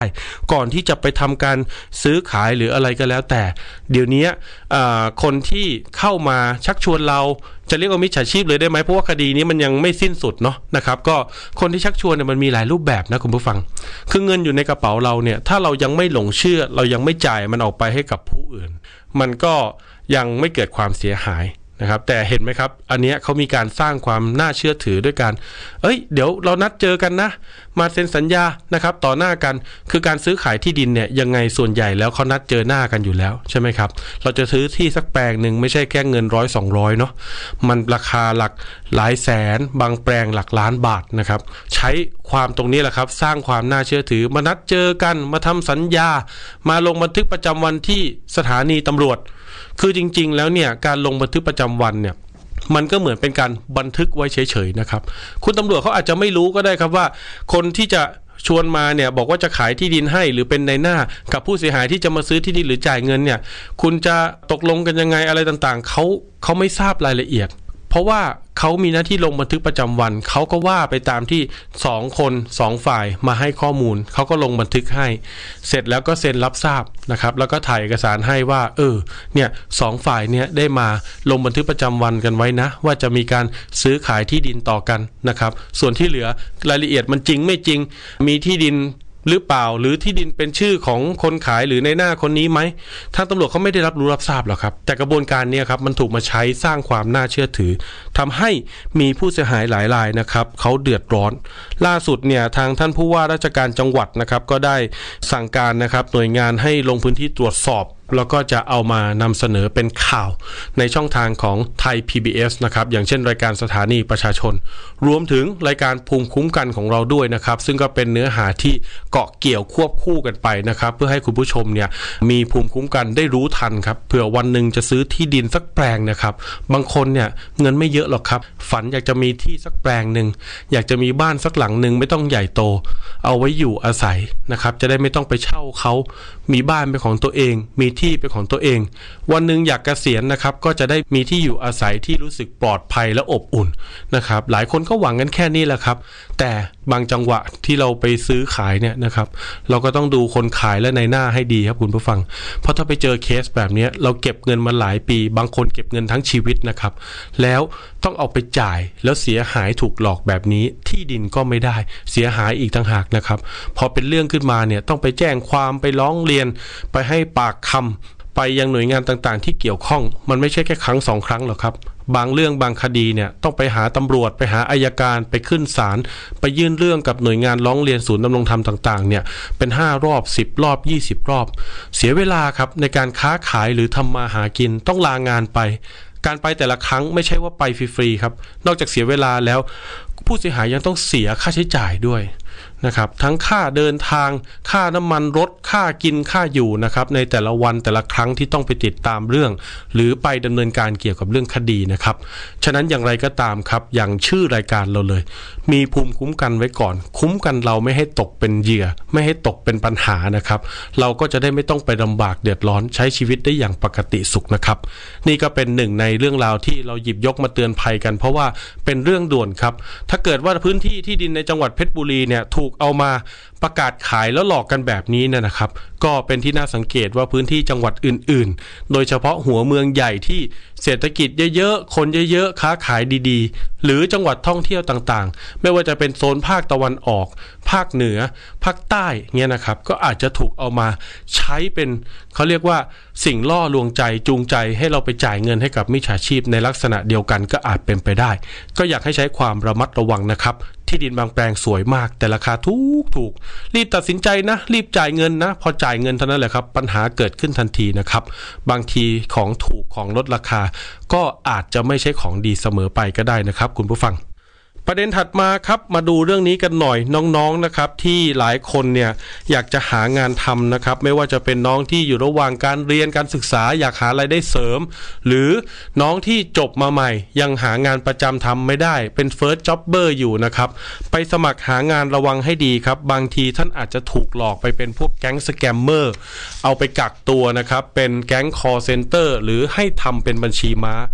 ก่อนที่จะไปทำการซื้อขายหรืออะไรก็แล้วแต่เดี๋ยวนี้คนที่เข้ามาชักชวนเราจะเรียกว่ามิจฉาชีพเลยได้ไหมเพราะว่าคดีนี้มันยังไม่สิ้นสุดเนาะนะครับก็คนที่ชักชวนเนี่ยมันมีหลายรูปแบบนะคุณผู้ฟังคือเงินอยู่ในกระเป๋าเราเนี่ยถ้าเรายังไม่หลงเชื่อเรายังไม่จ่ายมันออกไปให้กับผู้อื่นมันก็ยังไม่เกิดความเสียหายนะครับแต่เห็นไหมครับอันนี้เขามีการสร้างความน่าเชื่อถือด้วยการเดี๋ยวเรานัดเจอกันนะมาเซ็นสัญญานะครับต่อหน้ากันคือการซื้อขายที่ดินเนี่ยยังไงส่วนใหญ่แล้วเขานัดเจอหน้ากันอยู่แล้วใช่ไหมครับเราจะซื้อที่สักแปลงหนึ่งไม่ใช่แค่เงิน100-200เนาะมันราคาหลักหลายแสนบางแปลงหลักล้านบาทนะครับใช้ความตรงนี้แหละครับสร้างความน่าเชื่อถือมานัดเจอกันมาทำสัญญามาลงบันทึกประจำวันที่สถานีตำรวจคือจริงๆแล้วเนี่ยการลงบันทึกประจำวันเนี่ยมันก็เหมือนเป็นการบันทึกไว้เฉยๆนะครับคุณตำรวจเขาอาจจะไม่รู้ก็ได้ครับว่าคนที่จะชวนมาเนี่ยบอกว่าจะขายที่ดินให้หรือเป็นในหน้ากับผู้เสียหายที่จะมาซื้อที่ดินหรือจ่ายเงินเนี่ยคุณจะตกลงกันยังไงอะไรต่างๆเขาไม่ทราบรายละเอียดเพราะว่าเขามีหน้าที่ลงบันทึกประจำวันเขาก็ว่าไปตามที่2 คน 2 ฝ่ายมาให้ข้อมูลเขาก็ลงบันทึกให้เสร็จแล้วก็เซ็นรับทราบนะครับแล้วก็ถ่ายเอกสารให้ว่าเนี่ย2 ฝ่ายเนี่ยได้มาลงบันทึกประจำวันกันไว้นะว่าจะมีการซื้อขายที่ดินต่อกันนะครับส่วนที่เหลือรายละเอียดมันจริงไม่จริงมีที่ดินหรือเปล่าหรือที่ดินเป็นชื่อของคนขายหรือในหน้าคนนี้ไหมทางตำรวจเขาไม่ได้รับรู้รับทราบหรอกครับแต่กระบวนการนี้ครับมันถูกมาใช้สร้างความน่าเชื่อถือทำให้มีผู้เสียหายหลายรายนะครับเขาเดือดร้อนล่าสุดเนี่ยทางท่านผู้ว่าราชการจังหวัดนะครับก็ได้สั่งการนะครับหน่วยงานให้ลงพื้นที่ตรวจสอบแล้วก็จะเอามานำเสนอเป็นข่าวในช่องทางของไทย PBS นะครับอย่างเช่นรายการสถานีประชาชนรวมถึงรายการภูมิคุ้มกันของเราด้วยนะครับซึ่งก็เป็นเนื้อหาที่เกาะเกี่ยวควบคู่กันไปนะครับเพื่อให้คุณผู้ชมเนี่ยมีภูมิคุ้มกันได้รู้ทันครับเผื่อวันหนึ่งจะซื้อที่ดินสักแปลงนะครับบางคนเนี่ยเงินไม่เยอะหรอกครับฝันอยากจะมีที่สักแปลงหนึ่งอยากจะมีบ้านสักหลังหนึ่งไม่ต้องใหญ่โตเอาไว้อยู่อาศัยนะครับจะได้ไม่ต้องไปเช่าเขามีบ้านเป็นของตัวเองมีที่เป็นของตัวเองวันหนึ่งอยากเกษียณนะครับก็จะได้มีที่อยู่อาศัยที่รู้สึกปลอดภัยและอบอุ่นนะครับหลายคนก็หวังกันแค่นี้แหละครับแต่บางจังหวะที่เราไปซื้อขายเนี่ยนะครับเราก็ต้องดูคนขายและในหน้าให้ดีครับคุณผู้ฟังเพราะถ้าไปเจอเคสแบบนี้เราเก็บเงินมาหลายปีบางคนเก็บเงินทั้งชีวิตนะครับแล้วต้องเอาไปจ่ายแล้วเสียหายถูกหลอกแบบนี้ที่ดินก็ไม่ได้เสียหายอีกต่างหากนะครับพอเป็นเรื่องขึ้นมาเนี่ยต้องไปแจ้งความไปร้องเรียนไปให้ปากคำไปยังหน่วยงานต่างๆที่เกี่ยวข้องมันไม่ใช่แค่ครั้ง2 ครั้งหรอกครับบางเรื่องบางคดีเนี่ยต้องไปหาตำรวจไปหาอัยการไปขึ้นศาลไปยื่นเรื่องกับหน่วยงานร้องเรียนศูนย์ดำรงธรรมต่างๆเนี่ยเป็น5 รอบ10 รอบ20 รอบเสียเวลาครับในการค้าขายหรือทำมาหากินต้องลางานไปการไปแต่ละครั้งไม่ใช่ว่าไปฟรีๆครับนอกจากเสียเวลาแล้วผู้เสียหายยังต้องเสียค่าใช้จ่ายด้วยนะครับทั้งค่าเดินทางค่าน้ำมันรถค่ากินค่าอยู่นะครับในแต่ละวันแต่ละครั้งที่ต้องไปติดตามเรื่องหรือไปดำเนินการเกี่ยวกับเรื่องคดีนะครับฉะนั้นอย่างไรก็ตามครับอย่างชื่อรายการเราเลยมีภูมิคุ้มกันไว้ก่อนคุ้มกันเราไม่ให้ตกเป็นเหยื่อไม่ให้ตกเป็นปัญหานะครับเราก็จะได้ไม่ต้องไปลำบากเดือดร้อนใช้ชีวิตได้อย่างปกติสุขนะครับนี่ก็เป็นหนึ่งในเรื่องราวที่เราหยิบยกมาเตือนภัยกันเพราะว่าเป็นเรื่องด่วนครับถ้าเกิดว่าพื้นที่ที่ดินในจังหวัดเพชรบุรีเนี่ยถูกเอามาประกาศขายแล้วหลอกกันแบบนี้นะครับก็เป็นที่น่าสังเกตว่าพื้นที่จังหวัดอื่นๆโดยเฉพาะหัวเมืองใหญ่ที่เศรษฐกิจเยอะๆคนเยอะๆค้าขายดีๆหรือจังหวัดท่องเที่ยวต่างๆไม่ว่าจะเป็นโซนภาคตะวันออกภาคเหนือภาคใต้เนี่ยนะครับก็อาจจะถูกเอามาใช้เป็นเขาเรียกว่าสิ่งล่อลวงใจจูงใจให้เราไปจ่ายเงินให้กับมิจฉาชีพในลักษณะเดียวกันก็อาจเป็นไปได้ก็อยากให้ใช้ความระมัดระวังนะครับที่ดินบางแปลงสวยมากแต่ราคาถูกรีบตัดสินใจนะรีบจ่ายเงินนะพอจ่ายเงินเท่านั้นแหละครับปัญหาเกิดขึ้นทันทีนะครับบางทีของถูกของลดราคาก็อาจจะไม่ใช่ของดีเสมอไปก็ได้นะครับคุณผู้ฟังประเด็นถัดมาครับมาดูเรื่องนี้กันหน่อยน้องๆนะครับที่หลายคนเนี่ยอยากจะหางานทำนะครับไม่ว่าจะเป็นน้องที่อยู่ระหว่างการเรียนการศึกษาอยากหารายได้เสริมหรือน้องที่จบมาใหม่ยังหางานประจำทำไม่ได้เป็น first jobber อยู่นะครับไปสมัครหางานระวังให้ดีครับบางทีท่านอาจจะถูกหลอกไปเป็นพวกแก๊งสแกมเมอร์เอาไปกักตัวนะครับเป็นแก๊ง call center หรือให้ทำเป็นบัญชีม้า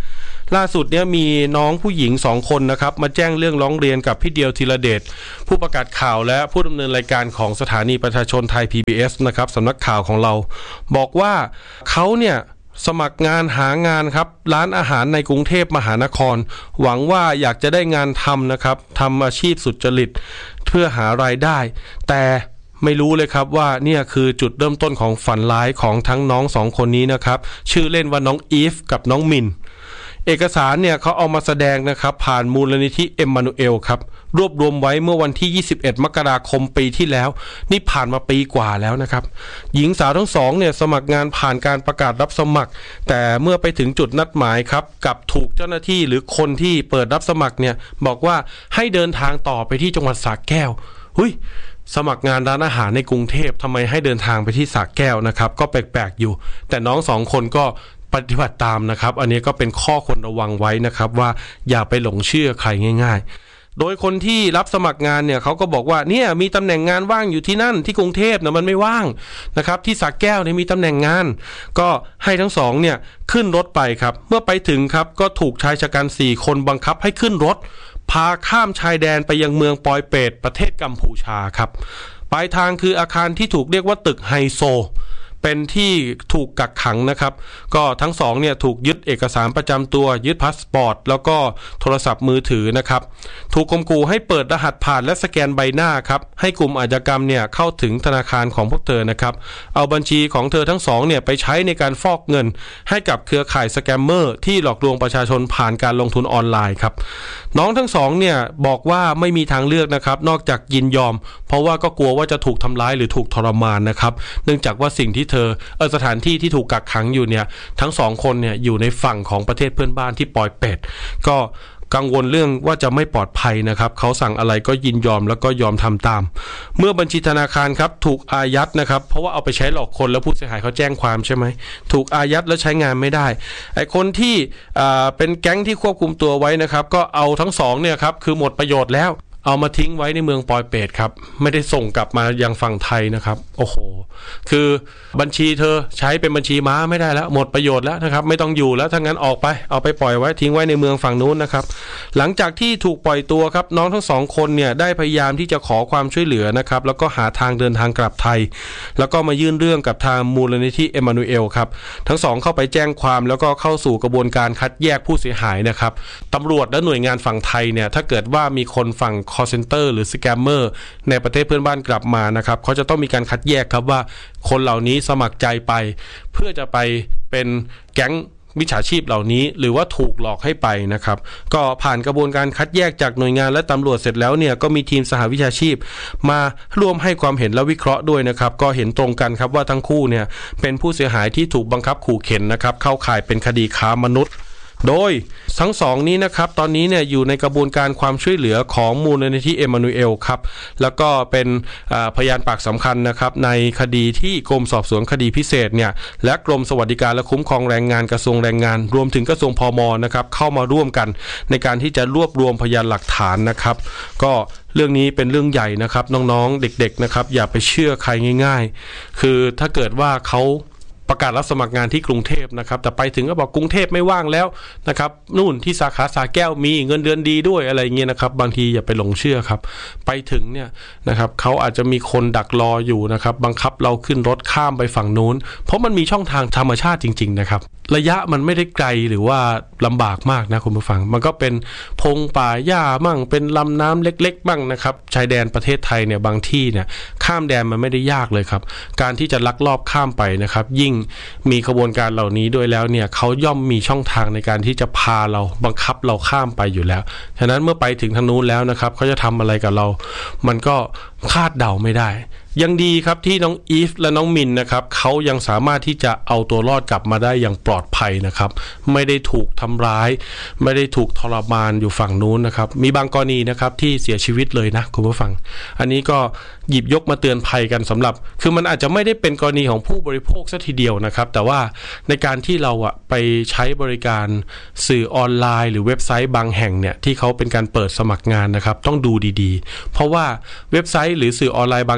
ล่าสุดเนี่ยมีน้องผู้หญิง2คนนะครับมาแจ้งเรื่องร้องเรียนกับพี่เดียวธีรเดชผู้ประกาศข่าวและผู้ดำเนินรายการของสถานีประชาชนไทย PBS นะครับสำนักข่าวของเราบอกว่าเขาเนี่ยสมัครงานหางานครับร้านอาหารในกรุงเทพมหานครหวังว่าอยากจะได้งานทำนะครับทำอาชีพสุจริตเพื่อหารายได้แต่ไม่รู้เลยครับว่าเนี่ยคือจุดเริ่มต้นของฝันร้ายของทั้งน้อง2คนนี้นะครับชื่อเล่นว่าน้องอีฟกับน้องมินเอกสารเนี่ยเขาเอามาแสดงนะครับผ่านมูลนิธิเอ็มมานูเอลครับรวบรวมไว้เมื่อวันที่21มกราคมปีที่แล้วนี่ผ่านมาปีกว่าแล้วนะครับหญิงสาวทั้งสองเนี่ยสมัครงานผ่านการประกาศรับสมัครแต่เมื่อไปถึงจุดนัดหมายครับกับถูกเจ้าหน้าที่หรือคนที่เปิดรับสมัครเนี่ยบอกว่าให้เดินทางต่อไปที่จังหวัดสระแก้วสมัครงานร้านอาหารในกรุงเทพทำไมให้เดินทางไปที่สระแก้วนะครับก็แปลกๆอยู่แต่น้อง2คนก็ปฏิบัติตามนะครับอันนี้ก็เป็นข้อควรระวังไว้นะครับว่าอย่าไปหลงเชื่อใครง่ายๆโดยคนที่รับสมัครงานเนี่ยเขาก็บอกว่าเนี่ยมีตำแหน่งงานว่างอยู่ที่นั่นที่กรุงเทพนะมันไม่ว่างนะครับที่สระแก้วเนี่ยมีตำแหน่งงานก็ให้ทั้งสองเนี่ยขึ้นรถไปครับเมื่อไปถึงครับก็ถูกชายชะกัน4คนบังคับให้ขึ้นรถพาข้ามชายแดนไปยังเมืองปอยเปตประเทศกัมพูชาครับปลายทางคืออาคารที่ถูกเรียกว่าตึกไฮโซเป็นที่ถูกกักขังนะครับก็ทั้งสองเนี่ยถูกยึดเอกสารประจำตัวยึดพาสปอร์ตแล้วก็โทรศัพท์มือถือนะครับถูกข่มขู่ให้เปิดรหัสผ่านและสแกนใบหน้าครับให้กลุ่มอาชญากรรมเนี่ยเข้าถึงธนาคารของพวกเธอนะครับเอาบัญชีของเธอทั้งสองเนี่ยไปใช้ในการฟอกเงินให้กับเครือข่ายสแกมเมอร์ที่หลอกลวงประชาชนผ่านการลงทุนออนไลน์ครับน้องทั้งสองเนี่ยบอกว่าไม่มีทางเลือกนะครับนอกจากยินยอมเพราะว่าก็กลัวว่าจะถูกทำร้ายหรือถูกทรมานนะครับเนื่องจากว่าสิ่งที่เธอสถานที่ที่ถูกกักขังอยู่เนี่ยทั้ง2คนเนี่ยอยู่ในฝั่งของประเทศเพื่อนบ้านที่ปอยเปตก็กังวลเรื่องว่าจะไม่ปลอดภัยนะครับเขาสั่งอะไรก็ยินยอมแล้วก็ยอมทำตามเมื่อบัญชีธนาคารครับถูกอายัดนะครับเพราะว่าเอาไปใช้หลอกคนแล้วผู้เสียหายเขาแจ้งความใช่ไหมถูกอายัดแล้วใช้งานไม่ได้ไอ้คนที่เป็นแก๊งที่ควบคุมตัวไว้นะครับก็เอาทั้งสองเนี่ยครับคือหมดประโยชน์แล้วเอามาทิ้งไว้ในเมืองปอยเปตครับไม่ได้ส่งกลับมายังฝั่งไทยนะครับโอ้โหคือบัญชีเธอใช้เป็นบัญชีม้าไม่ได้แล้วหมดประโยชน์แล้วนะครับไม่ต้องอยู่แล้วถ้างั้นออกไปเอาไปปล่อยไว้ทิ้งไว้ในเมืองฝั่งนู้นนะครับหลังจากที่ถูกปล่อยตัวครับน้องทั้งสองคนเนี่ยได้พยายามที่จะขอความช่วยเหลือนะครับแล้วก็หาทางเดินทางกลับไทยแล้วก็มายื่นเรื่องกับทางมูลนิธิเอ็มมานูเอลครับทั้งสองเข้าไปแจ้งความแล้วก็เข้าสู่กระบวนการคัดแยกผู้เสียหายนะครับตำรวจและหน่วยงานฝั่งไทยเนี่ยถ้าเกิดว่ามีคนฝั่งcall center หรือสแกมเมอร์ในประเทศเพื่อนบ้านกลับมานะครับเขาจะต้องมีการคัดแยกครับว่าคนเหล่านี้สมัครใจไปเพื่อจะไปเป็นแก๊งมิจฉาชีพเหล่านี้หรือว่าถูกหลอกให้ไปนะครับก็ผ่านกระบวนการคัดแยกจากหน่วยงานและตำรวจเสร็จแล้วเนี่ยก็มีทีมสหวิชาชีพมาร่วมให้ความเห็นและวิเคราะห์ด้วยนะครับก็เห็นตรงกันครับว่าทั้งคู่เนี่ยเป็นผู้เสียหายที่ถูกบังคับขู่เข็นนะครับเข้าข่ายเป็นคดีค้ามนุษย์โดยทั้งสองนี้นะครับตอนนี้เนี่ยอยู่ในกระบวนการความช่วยเหลือของมูลนิธิเอ็มมานูเอลครับแล้วก็เป็นพยานปากสำคัญนะครับในคดีที่กรมสอบสวนคดีพิเศษเนี่ยและกรมสวัสดิการและคุ้มครองแรงงานกระทรวงแรงงานรวมถึงกระทรวงพม.นะครับเข้ามาร่วมกันในการที่จะรวบรวมพยานหลักฐานนะครับก็เรื่องนี้เป็นเรื่องใหญ่นะครับน้องๆเด็กๆนะครับอย่าไปเชื่อใครง่ายๆคือถ้าเกิดว่าเขาประกาศรับสมัครงานที่กรุงเทพนะครับแต่ไปถึงก็บอกกรุงเทพไม่ว่างแล้วนะครับนู่นที่สาขาสระแก้วมีเงินเดือนดีด้วยอะไรเงี้ยนะครับบางทีอย่าไปหลงเชื่อครับไปถึงเนี่ยนะครับเขาอาจจะมีคนดักรออยู่นะครับบังคับเราขึ้นรถข้ามไปฝั่งนู้นเพราะมันมีช่องทางธรรมชาติจริงๆนะครับระยะมันไม่ได้ไกลหรือว่าลำบากมากนะคุณผู้ฟังมันก็เป็นพงป่าหญ้ามั่งเป็นลำน้ำเล็กๆบ้างนะครับชายแดนประเทศไทยเนี่ยบางที่เนี่ยข้ามแดนมันไม่ได้ยากเลยครับการที่จะลักลอบข้ามไปนะครับยิ่งมีขบวนการเหล่านี้ด้วยแล้วเนี่ยเขาย่อมมีช่องทางในการที่จะพาเราบังคับเราข้ามไปอยู่แล้วฉะนั้นเมื่อไปถึงทางนู้นแล้วนะครับเขาจะทำอะไรกับเรามันก็คาดเดาไม่ได้ยังดีครับที่น้องอีฟและน้องมินนะครับเขายังสามารถที่จะเอาตัวรอดกลับมาได้อย่างปลอดภัยนะครับไม่ได้ถูกทำร้ายไม่ได้ถูกทรมานอยู่ฝั่งนู้นนะครับมีบางกรณีนะครับที่เสียชีวิตเลยนะคุณผู้ฟังอันนี้ก็หยิบยกมาเตือนภัยกันสำหรับคือมันอาจจะไม่ได้เป็นกรณีของผู้บริโภคซะทีเดียวนะครับแต่ว่าในการที่เราไปใช้บริการสื่อออนไลน์หรือเว็บไซต์บางแห่งเนี่ยที่เขาเป็นการเปิดสมัครงานนะครับต้องดูดีๆเพราะว่าเว็บไซต์หรือสื่อออนไลน์บางที่เป็น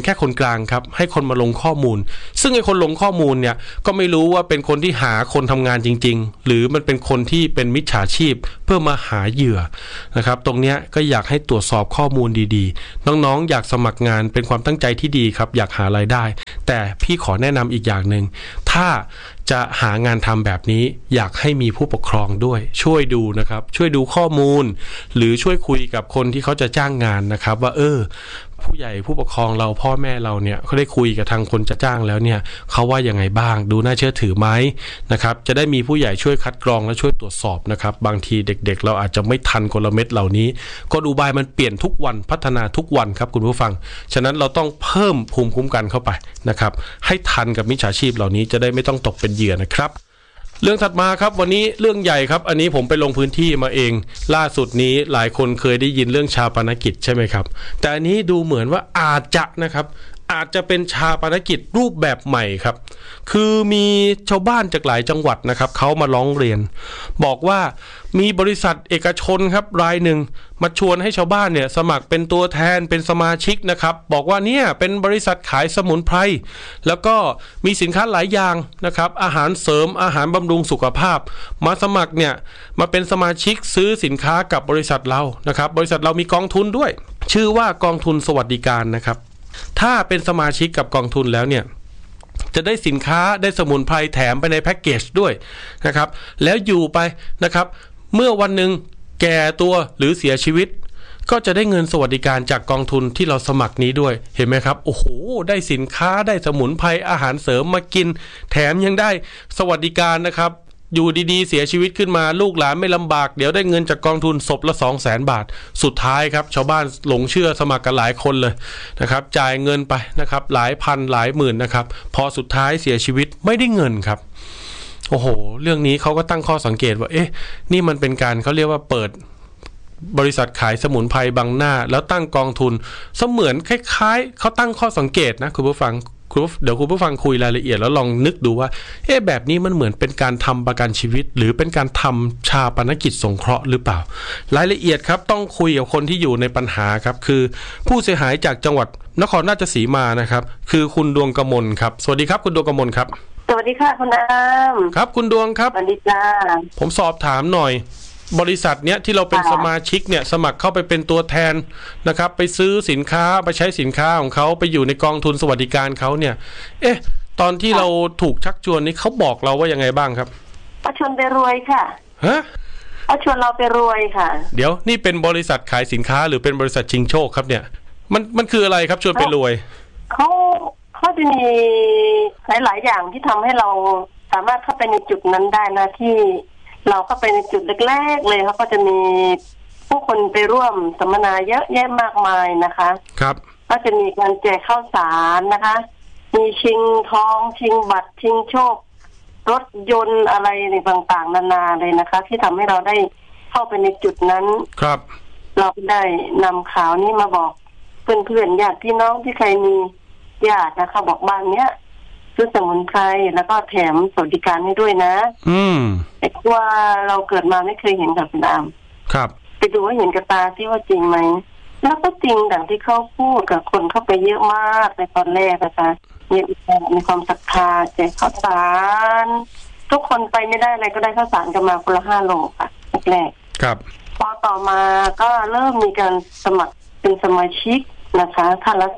แค่คนกลางครับให้คนมาลงข้อมูลซึ่งไอ้คนลงข้อมูลเนี่ยก็ไม่รู้ว่าเป็นคนที่หาคนทำงานจริงๆหรือมันเป็นคนที่เป็นมิจฉาชีพเพื่อมาหาเหยื่อนะครับตรงเนี้ยก็อยากให้ตรวจสอบข้อมูลดีๆน้องๆอยากสมัครงานเป็นความตั้งใจที่ดีครับอยากหารายได้แต่พี่ขอแนะนำอีกอย่างหนึ่งถ้าจะหางานทำแบบนี้อยากให้มีผู้ปกครองด้วยช่วยดูนะครับช่วยดูข้อมูลหรือช่วยคุยกับคนที่เขาจะจ้างงานนะครับว่าผู้ใหญ่ผู้ปกครองเราพ่อแม่เราเนี่ยเขาได้คุยกับทางคนจะจ้างแล้วเนี่ยเขาว่ายังไงบ้างดูน่าเชื่อถือไหมนะครับจะได้มีผู้ใหญ่ช่วยคัดกรองและช่วยตรวจสอบนะครับบางทีเด็กๆเราอาจจะไม่ทันกลเม็ดเหล่านี้ก็ดูบายมันเปลี่ยนทุกวันพัฒนาทุกวันครับคุณผู้ฟังฉะนั้นเราต้องเพิ่มภูมิคุ้มกันเข้าไปนะครับให้ทันกับมิจฉาชีพเหล่านี้จะได้ไม่ต้องตกเป็นเหยื่อนะครับเรื่องถัดมาครับวันนี้เรื่องใหญ่ครับอันนี้ผมไปลงพื้นที่มาเองล่าสุดนี้หลายคนเคยได้ยินเรื่องชาปนกิจใช่ไหมครับแต่อันนี้ดูเหมือนว่าอาจจะเป็นชาปนกิจรูปแบบใหม่ครับคือมีชาวบ้านจากหลายจังหวัดนะครับเขามาร้องเรียนบอกว่ามีบริษัทเอกชนครับรายหนึ่งมาชวนให้ชาวบ้านเนี่ยสมัครเป็นตัวแทนเป็นสมาชิกนะครับบอกว่าเนี่ยเป็นบริษัทขายสมุนไพรแล้วก็มีสินค้าหลายอย่างนะครับอาหารเสริมอาหารบำรุงสุขภาพมาสมัครเนี่ยมาเป็นสมาชิกซื้อสินค้ากับบริษัทเรานะครับบริษัทเรามีกองทุนด้วยชื่อว่ากองทุนสวัสดิการนะครับถ้าเป็นสมาชิกกับกองทุนแล้วเนี่ยจะได้สินค้าได้สมุนไพรแถมไปในแพ็กเกจด้วยนะครับแล้วอยู่ไปนะครับเมื่อวันหนึ่งแก่ตัวหรือเสียชีวิตก็จะได้เงินสวัสดิการจากกองทุนที่เราสมัครนี้ด้วยเห็นไหมครับโอ้โหได้สินค้าได้สมุนไพรอาหารเสริมมากินแถมยังได้สวัสดิการนะครับอยู่ดีๆเสียชีวิตขึ้นมาลูกหลานไม่ลำบากเดี๋ยวได้เงินจากกองทุนศพละ 200,000 บาทสุดท้ายครับชาวบ้านหลงเชื่อสมัครกันหลายคนเลยนะครับจ่ายเงินไปนะครับหลายพันหลายหมื่นนะครับพอสุดท้ายเสียชีวิตไม่ได้เงินครับโอ้โหเรื่องนี้เขาก็ตั้งข้อสังเกตว่านี่มันเป็นการเขาเรียกว่าเปิดบริษัทขายสมุนไพรบังหน้าแล้วตั้งกองทุนเสมือนคล้ายๆเขาตั้งข้อสังเกตนะคุณผู้ฟังเดี๋ยวคุณผู้ฟังคุยรายละเอียดแล้วลองนึกดูว่าแบบนี้มันเหมือนเป็นการทำประกันชีวิตหรือเป็นการทำชาปนกิจสงเคราะห์หรือเปล่ารายละเอียดครับต้องคุยกับคนที่อยู่ในปัญหาครับคือผู้เสียหายจากจังหวัดนครราชสีมานะครับคือคุณดวงกมลครับสวัสดีครับคุณดวงกมลครับสวัสดีค่ะคุณอามครับคุณดวงครับสวัสดีจ้าผมสอบถามหน่อยบริษัทเนี้ยที่เราเป็นสมาชิกเนี่ยสมัครเข้าไปเป็นตัวแทนนะครับไปซื้อสินค้าไปใช้สินค้าของเขาไปอยู่ในกองทุนสวัสดิการเขาเนี่ยตอนที่เราถูกชักชวนนี้เขาบอกเราว่ายังไงบ้างครับเขาชวนไปรวยค่ะเขาชวนเราไปรวยค่ะเดี๋ยวนี่เป็นบริษัทขายสินค้าหรือเป็นบริษัทชิงโชคครับเนี่ยมันคืออะไรครับชวนไปรวยเขาจะมีหลายๆอย่างที่ทำให้เราสามารถเข้าไปในจุดนั้นได้นะที่เราเข้าไปในจุดแรกๆเลยเขาก็จะมีผู้คนไปร่วมสัมมนาเยอะแยะมากมายนะคะครับก็จะมีการแจกข้าวสารนะคะมีชิงทองชิงบัตรชิงโชครถยนต์อะไรต่างๆนานาเลยนะคะที่ทำให้เราได้เข้าไปในจุดนั้นครับเราได้นำข่าวนี้มาบอกเพื่อนๆญาติพี่น้องที่ใครมีญาตินะคะบอกบ้านเนี้ยซื้อสมุนไพรแล้วก็แถมสวัสดิการให้ด้วยนะแต่ว่าเราเกิดมาไม่เคยเห็นกับคุณอามครับไปดูว่าเห็นกับตาที่ว่าจริงไหมแล้วก็จริงดังที่เขาพูดกับคนเข้าไปเยอะมากในตอนแรกนะคะมีความศรัทธาแจกข้าวสารทุกคนไปไม่ได้อะไรก็ได้ข้าวสารกันมาคนละ5 โลค่ะแรกครับพอต่อมาก็เริ่มมีการสมัครเป็นสมาชิกนะคะท่านละ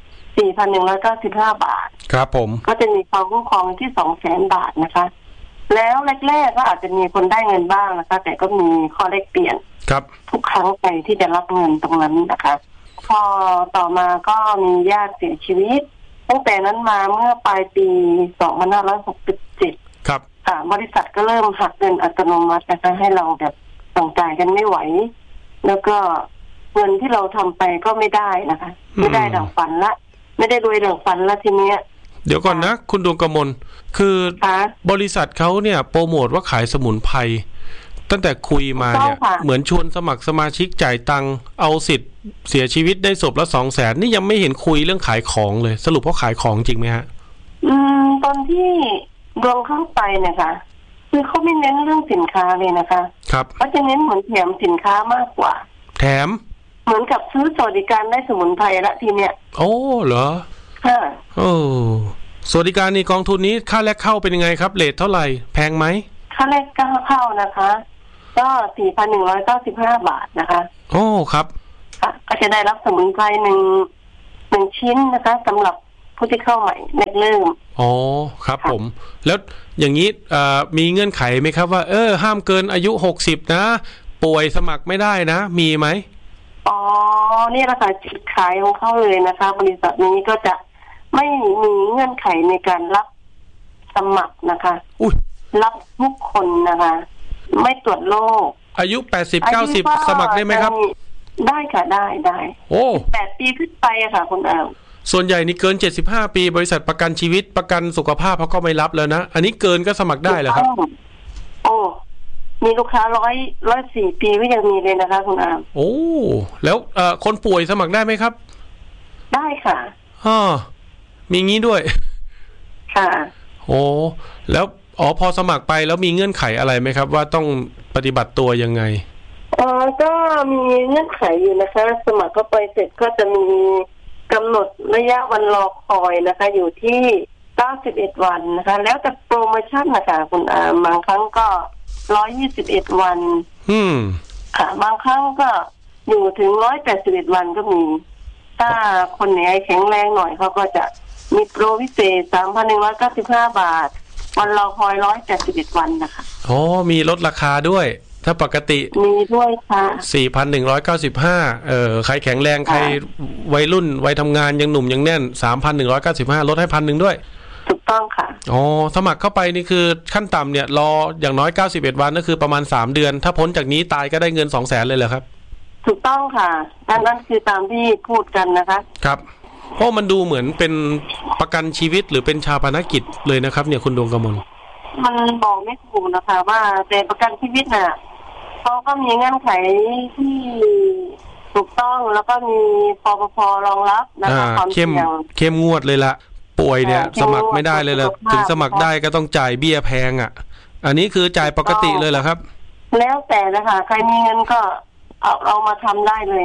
4,195 บาทครับผมก็จะมีความคุ้มครองที่ 200,000 บาทนะคะแล้วแรกๆก็อาจจะมีคนได้เงินบ้างนะคะแต่ก็มีข้อแลกเปลี่ยนครับทุกครั้งไปที่จะรับเงินตรงนั้นนะคะพอต่อมาก็มีญาติเสียชีวิตตั้งแต่นั้นมาเมื่อปลายปี2567 ครับบริษัทก็เริ่มหักเงินอัตโนมัตินะคะให้เราแบบส่งจ่ายกันไม่ไหวแล้วก็เงินที่เราทำไปก็ไม่ได้นะคะไม่ได้ดังฝันละไม่ได้รวยดังฝันละทีเนี้ยเดี๋ยวก่อนนะคุณดวงกมลคือบริษัทเขาเนี่ยโปรโมทว่าขายสมุนไพรตั้งแต่คุยมาเนี่ยเหมือนชวนสมัครสมาชิกจ่ายตังค์เอาสิทธิ์เสียชีวิตได้ศพละ 200,000นี่ยังไม่เห็นคุยเรื่องขายของเลยสรุปเขาขายของจริงไหมฮะตอนที่ดวงเข้าไปเนี่ยค่ะคือเขาไม่เน้นเรื่องสินค้าเลยนะคะครับเขาจะเน้นเหมือนแถมสินค้ามากกว่าแถมเหมือนกับซื้อสวัสดิการได้สมุนไพรละทีเนี้ยโอ้เหรอค่ะโอ้สวัสดิการนี่กองทุนนี้ค่าแรกเข้าเป็นยังไงครับเรทเท่าไหร่แพงไหมค่าแรกเข้านะคะก็ 4,195 บาทนะคะโอ้ครับค่ะก็จะได้รับสมุนไพรหนึ่งชิ้นนะคะสำหรับผู้ที่เข้าใหม่เริ่มอ๋อครับผมแล้วอย่างนี้มีเงื่อนไขไหมครับว่าห้ามเกินอายุ60นะป่วยสมัครไม่ได้นะมีไหมอ๋อนี่แหละค่ะจุดขายของเขาเลยนะคะบริษัทนี้ก็จะไม่มีเงื่อนไขในการรับสมัครนะคะรับทุกคนนะคะไม่ตรวจโรคอายุ80-90สมัครได้ไหมครับได้ค่ะได้โอ้ 8 ปีขึ้นไปอะค่ะคุณส่วนใหญ่นี่เกิน75ปีบริษัทประกันชีวิตประกันสุขภาพเขาก็ไม่รับแล้วนะอันนี้เกินก็สมัครได้เหรอครับโอ้มีลูกค้า104 ปีก็ยังมีเลยนะคะคุณโอ้แล้วคนป่วยสมัครได้ไหมครับได้ค่ะมีงี้ด้วยค่ะโอ้แล้วพอสมัครไปแล้วมีเงื่อนไขอะไรไหมครับว่าต้องปฏิบัติตัวยังไงก็มีเงื่อนไขอยู่นะคะสมัครเข้าไปเสร็จก็จะมีกำหนดระยะวันรอคอยนะคะอยู่ที่91 วันนะคะแล้วแต่โปรโมชั่นนะคะคุณบางครั้งก็121 วันค่ะบางครั้งก็อยู่ถึง181 วันก็มีถ้าคนไหนแข็งแรงหน่อยเขาก็จะมีโปรพิเศษ 3,195 บาทวันรอคอย181 วันนะคะมีลดราคาด้วยถ้าปกติมีด้วยค่ะ 4,195 ใครแข็งแรงใครวัยรุ่นวัยทำงานยังหนุ่มยังแน่น 3,195 ลดให้ 1,000 ด้วยถูกต้องค่ะสมัครเข้าไปนี่คือขั้นต่ำเนี่ยรออย่างน้อย91 วันก็คือประมาณ3 เดือนถ้าพ้นจากนี้ตายก็ได้เงิน 200,000 เลยเหรอครับถูกต้องค่ะนั่นคือตามที่พูดกันนะคะครับเพราะมันดูเหมือนเป็นประกันชีวิตหรือเป็นชาปนกิจเลยนะครับเนี่ยคุณดวงกมลมันบอกไม่ถูกนะคะว่าแต่ประกันชีวิตน่ะเขาก็มีเงื่อนไขที่ถูกต้องแล้วก็มีปปภ.รองรับนะคะความเข้มงวดเลยละป่วยเนี่ยสมัครไม่ได้เลยละถึงสมัครได้ก็ต้องจ่ายเบี้ยแพงอันนี้คือจ่ายปกติเลยเหรอครับแล้วแต่นะคะใครมีเงินก็เอามาทำได้เลย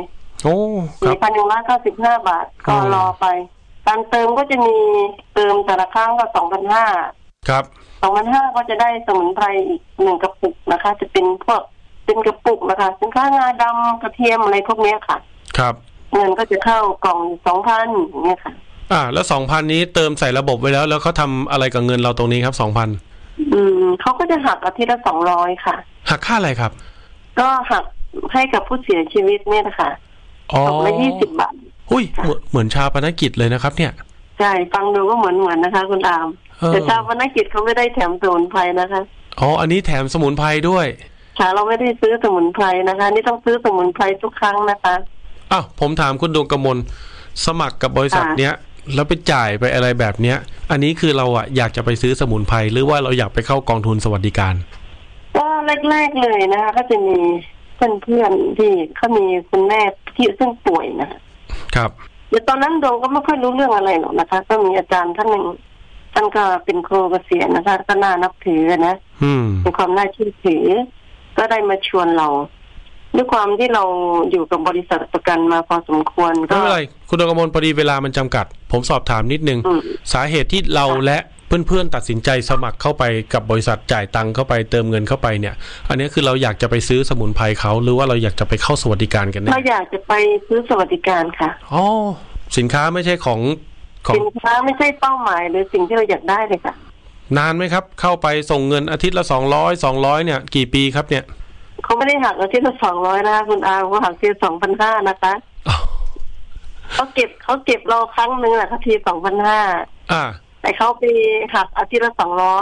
4,195 บาทก็รอไปการเติมก็จะมีเติมแต่ละครั้งก็ 2,500 ครับ 2,500 ก็จะได้สมุนไพรอีก1กระปุกนะคะจะเป็นพวกเป็นกระปุกนะคะสินค้างาดำกระเทียมอะไรพวกนี้ค่ะครับเงินก็จะเข้ากล่อง 2,000 อย่างเงี้ยค่ะแล้ว 2,000 นี้เติมใส่ระบบไว้แล้วเขาทำอะไรกับเงินเราตรงนี้ครับ 2,000 เขาก็จะหักอาทิตย์ละ200ค่ะหักค่าอะไรครับก็หักให้กับผู้เสียชีวิตเนี่ยนะคะละ20 บาทเหมือนชาปนกิจเลยนะครับเนี่ยใช่ฟังดูก็เหมือนนะคะคุณอามแต่ชาปนกิจเขาไม่ได้แถมสมุนไพรนะคะอันนี้แถมสมุนไพรด้วยค่ะเราไม่ได้ซื้อสมุนไพรนะคะนี่ต้องซื้อสมุนไพรทุกครั้งนะคะผมถามคุณดวงกมลสมัครกับบริษัทเนี้ยแล้วไปจ่ายไปอะไรแบบเนี้ยอันนี้คือเราอยากจะไปซื้อสมุนไพรหรือว่าเราอยากไปเข้ากองทุนสวัสดิการก็แรกๆเลยนะคะก็จะมีเพื่อนที่เขามีคุณแม่ที่ซึ่งป่วยนะครับแต่ตอนนั้นดวงก็ไม่ค่อยรู้เรื่องอะไรหรอกนะคะก็มีอาจารย์ท่านหนึ่งท่านก็เป็นครูเกษียณนะคะก็น่านับถือนะมีความน่าเชื่อถือก็ได้มาชวนเราด้วยความที่เราอยู่กับบริษัทประกันมาพอสมควรก็ไม่เป็นไรคุณดวงกมลพอดีเวลามันจำกัดผมสอบถามนิดนึงสาเหตุที่เราและเพื่อนๆตัดสินใจสมัครเข้าไปกับบริษัทจ่ายตังค์เข้าไปเติมเงินเข้าไปเนี่ยอันนี้คือเราอยากจะไปซื้อสมุนไพรเขาหรือว่าเราอยากจะไปเข้าสวัสดิการกันเนี่ยเราอยากจะไปซื้อสวัสดิการค่ะสินค้าไม่ใช่ของสินค้าไม่ใช่เป้าหมายหรือสิ่งที่เราอยากได้เลยค่ะนานไหมครับเข้าไปส่งเงินอาทิตย์ละ200เนี่ยกี่ปีครับเนี่ยเขาไม่ได้หักอาทิตย์ละ200นะคะคุณอาเขาหักที2,500นะคะเขาเก็บเราครั้งนึงแหละที2,500แต่เขาไปหักอาทิตย์ละ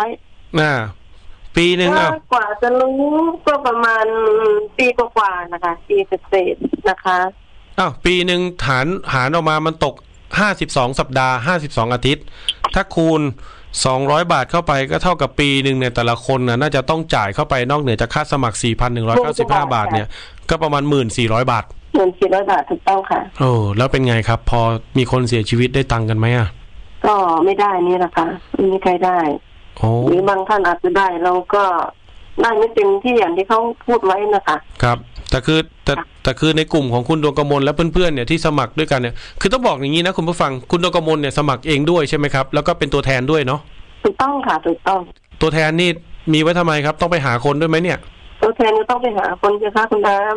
200 ปีนึงกว่าจะรู้ก็ประมาณปีกว่าๆนะคะปีเศษนะคะปีนึงหารออกมามันตก52สัปดาห์52อาทิตย์ถ้าคูณ200 บาทเข้าไปก็เท่ากับปีนึงเนี่ยแต่ละคนน่าจะต้องจ่ายเข้าไปนอกเหนือจากค่าสมัคร 4,195 บาทเนี่ยก็ประมาณ 1,400 บาท 1,400 บาทถูกต้องค่ะแล้วเป็นไงครับพอมีคนเสียชีวิตได้ตังค์กันไหมก็ไม่ได้นี่แหละค่ะไม่มีใครได้หรือบางท่านอาจจะได้เราก็ได้ไม่เต็มที่อย่างที่เขาพูดไว้นะคะครับแต่คือในกลุ่มของคุณดวงกมลและเพื่อนๆเนี่ยที่สมัครด้วยกันเนี่ยคือต้องบอกอย่างนี้นะคุณผู้ฟังคุณดวงกมลเนี่ยสมัครเองด้วยใช่ไหมครับแล้วก็เป็นตัวแทนด้วยเนาะถูกต้องค่ะถูกต้องตัวแทนนี่มีไว้ทำไมครับต้องไปหาคนด้วยไหมเนี่ยตัวแทนก็ต้องไปหาคนใช่ไหมคะคุณดาม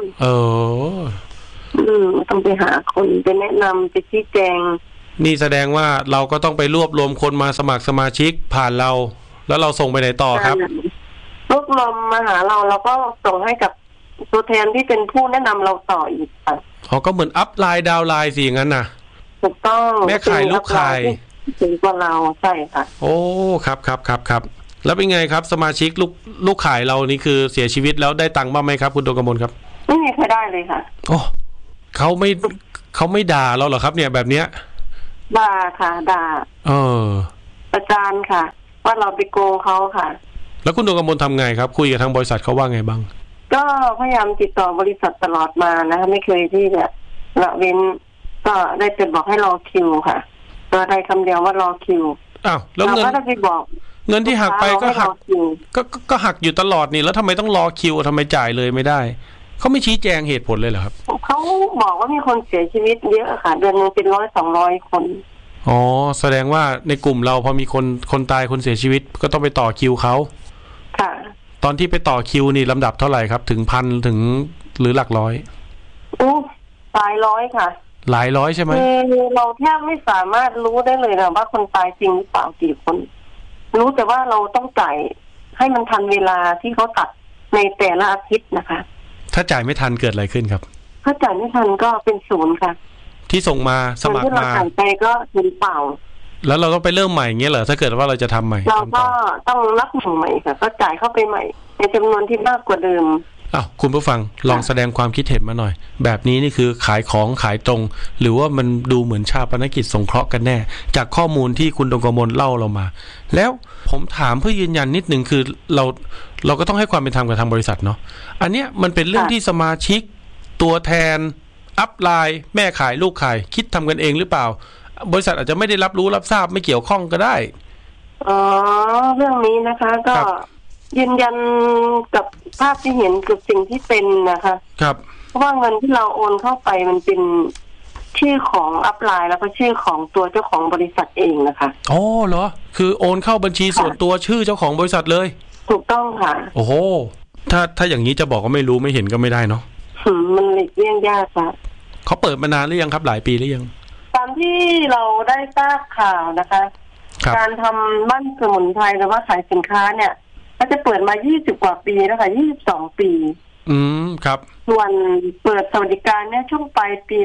ต้องไปหาคนไปแนะนำไปชี้แจงนี่แสดงว่าเราก็ต้องไปรวบรวมคนมาสมัครสมาชิกผ่านเราแล้วเราส่งไปไหนต่อครับรวบรวมมาหาเราแล้วก็ส่งให้กับตัวแทนที่เป็นผู้แนะนำเราต่ออีกค่ะก็เหมือนอัพไลน์ดาวไลน์สิอย่างนั้นน่ะถูกต้องแม่ขายลูกขายถึงกว่าเราใช่ค่ะโอ้ครับแล้วเป็นไงครับสมาชิกลูกขายเรานี่คือเสียชีวิตแล้วได้ตังค์บ้างไหมครับคุณดวงกมลครับไม่มีใครได้เลยค่ะโอ้เขาไม่ด่าเราเหรอครับเนี่ยแบบเนี้ยด่าค่ะด่าประจานค่ะว่าเราไปโกงเขาค่ะแล้วคุณดวงกมลทำไงครับคุยกับทางบริษัทเขาว่าไงบ้างก็พยายามติดต่อบริษัทตลอดมานะคะไม่เคยที่จะละเว้นก็ได้แต่บอกให้รอคิวค่ะก็ได้คำเดียวว่ารอคิวแล้วเงินก็ไปบอกเงินที่หักไปก็หักก็หักอยู่ตลอดนี่แล้วทำไมต้องรอคิวทำไมจ่ายเลยไม่ได้เขาไม่ชี้แจงเหตุผลเลยเหรอครับเขาบอกว่ามีคนเสียชีวิตเยอะค่ะเดือนนึงเป็น100-200 คนแสดงว่าในกลุ่มเราพอมีคนตายคนเสียชีวิตก็ต้องไปต่อคิวเขาค่ะตอนที่ไปต่อคิวนี่ลำดับเท่าไหร่ครับถึงพันถึงหรือหลักร้อยหลายร้อยค่ะหลายร้อยใช่ไหมเราแทบไม่สามารถรู้ได้เลยนะว่าคนตายจริงหรือเปล่ากี่คนรู้แต่ว่าเราต้องจ่ายให้มันทันเวลาที่เขาตัดในแต่ละอาทิตย์นะคะถ้าจ่ายไม่ทันเกิดอะไรขึ้นครับถ้าจ่ายไม่ทันก็เป็น0ค่ะที่ส่งมาสมัครมาจ่ายไปก็ศูนย์เปล่าแล้วเราต้องไปเริ่มใหม่อย่างเงี้ยเหรอถ้าเกิดว่าเราจะทำใหม่เราก็ต้องรับหนึ่งใหม่ค่ะก็จ่ายเข้าไปใหม่ในจำนวนที่มากกว่าเดิมคุณผู้ฟังลองแสดงความคิดเห็นมาหน่อยแบบนี้นี่คือขายของขายตรงหรือว่ามันดูเหมือนชาปนกิจสงเคราะห์กันแน่จากข้อมูลที่คุณดวงกมลเล่าเรามาแล้วผมถามเพื่อยืนยันนิดนึงคือเราก็ต้องให้ความเป็นธรรมกับทางบริษัทเนาะอันเนี้ยมันเป็นเรื่องที่สมาชิกตัวแทนอัพไลน์แม่ขายลูกขายคิดทำกันเองหรือเปล่าบริษัทอาจจะไม่ได้รับรู้รับทราบไม่เกี่ยวข้องก็ได้เรื่องนี้นะคะก็ยืนยันกับภาพที่เห็นกับสิ่งที่เป็นนะคะครับเพราะว่าเงินที่เราโอนเข้าไปมันเป็นชื่อของอัพไลน์แล้วก็ชื่อของตัวเจ้าของบริษัทเองนะคะเหรอคือโอนเข้าบัญชีส่วนตัวชื่อเจ้าของบริษัทเลยถูกต้องค่ะโอ้โหถ้าอย่างนี้จะบอกว่าไม่รู้ไม่เห็นก็ไม่ได้เนาะมันหลีกเลี่ยงยากค่ะเขาเปิดมานานหรือยังครับหลายปีหรือยังตามที่เราได้ทราบข่าวนะคะการทำบ้านสมุนไพรหรือว่าขายสินค้าเนี่ยก็จะเปิดมา20 กว่าปีแล้วค่ะ22 ปีครับส่วนเปิดสวัสดิการเนี่ยช่วงปลายปี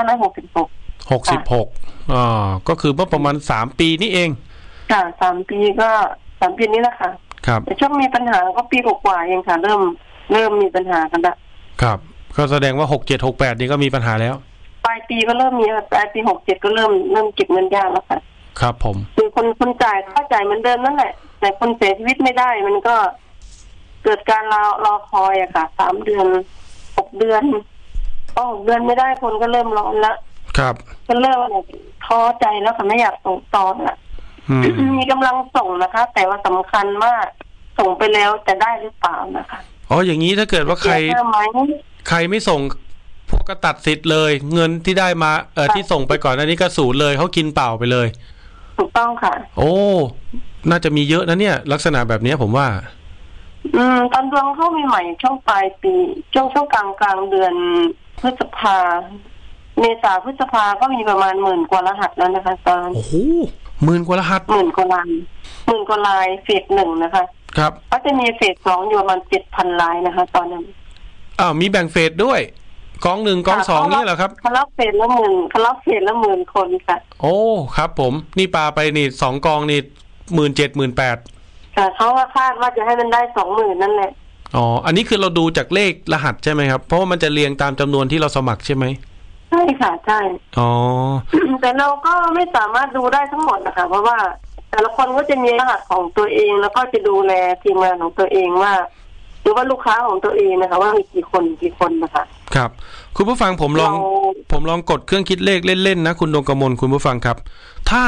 2566 ก็คือเมื่อประมาณ3 ปีนี่เองค่ะ3 ปีก็3 ปีนี้แหละค่ะครับแต่ช่วงมีปัญหาก็ปีกว่าเองค่ะเริ่มมีปัญหากันละครับก็แสดงว่า67 68นี่ก็มีปัญหาแล้วปลายปีก็เริ่มมีปลายปี67ก็เริ่มเก็บเงินยากแล้วค่ะครับผมคือคนจ่ายค่าจ่ายเหมือนเดิมนั่นแหละแต่คนเสียชีวิตไม่ได้มันก็เกิดการรอคอยอะค่ะ3 เดือน6 เดือน6 เดือนไม่ได้คนก็เริ่มร้อนแล้วครับก็เริ่มท้อใจแล้วค่ะไม่อยากส่งต่อน่ะมีกำลังส่งนะคะแต่ว่าสำคัญมากส่งไปแล้วจะได้หรือเปล่านะคะอย่างนี้ถ้าเกิดว่าใครไม่ส่งพวกก็ตัดสิทธิ์เลยเงินที่ได้มาที่ส่งไปก่อนอันนี้ก็ศูนย์เลยเขากินเปล่าไปเลยถูกต้องค่ะน่าจะมีเยอะนะเนี่ยลักษณะแบบนี้ผมว่าตอนดวงเข้าใหม่ช่วงปลายปีช่วงกลางเดือนพฤษภาเมษาพฤษภาก็มีประมาณ10,000 กว่ารหัสแล้วนะคะตอน 10,000 กว่า รหัส 10,000 กว่าลายเฟส 1นะคะครับก็จะมีเฟส 2อยู่ประมาณ 7,000 ลายนะคะตอนนั้นมีแบ่งเฟสด้วยกอง1กอง2นี่เหรอครับเขารับเฟสละ10,000 คนค่ะครับผมนี่ปาไปนี่2กองนี่17,000-18,000 ค่ะเขาว่าคาดว่าจะให้มันได้ 20,000 นั่นแหละอันนี้คือเราดูจากเลขรหัสใช่ไหมครับเพราะว่ามันจะเรียงตามจำนวนที่เราสมัครใช่ไหมใช่ค่ะใช่แต่เราก็ไม่สามารถดูได้ทั้งหมดนะคะเพราะว่าแต่ละคนก็จะมีรหัสของตัวเองแล้วก็จะดูแลทีมงานของตัวเองว่าหรือว่าลูกค้าของตัวเองนะคะว่ามีกี่คนนะคะครับคุณผู้ฟังผมลองกดเครื่องคิดเลขเล่นๆนะคุณดวงกมลคุณผู้ฟังครับถ้า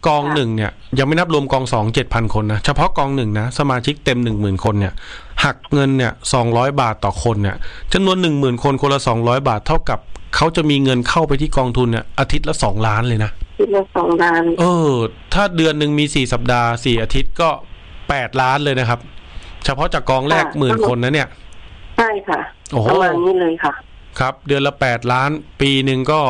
กองหนึ่งเนี่ยยังไม่นับรวมกอง2 7,000 คนนะเฉพาะกองหนึ่งนะสมาชิกเต็ม 10,000 คนเนี่ยหักเงินเนี่ย200 บาทต่อคนเนี่ยจำนวน 10,000 คนคนละ200 บาทเท่ากับเขาจะมีเงินเข้าไปที่กองทุนเนี่ยอาทิตย์ละ2 ล้านเลยนะอาทิตย์ละ2 ล้านถ้าเดือนหนึ่งมี4 สัปดาห์4 อาทิตย์ก็8 ล้านเลยนะครับเฉพาะจากกองแรก10,000 คนนะเนี่ยใช่ค่ะประมาณนี้เลยค่ะครับเดือนละ8 ล้านปีหนึ่งก็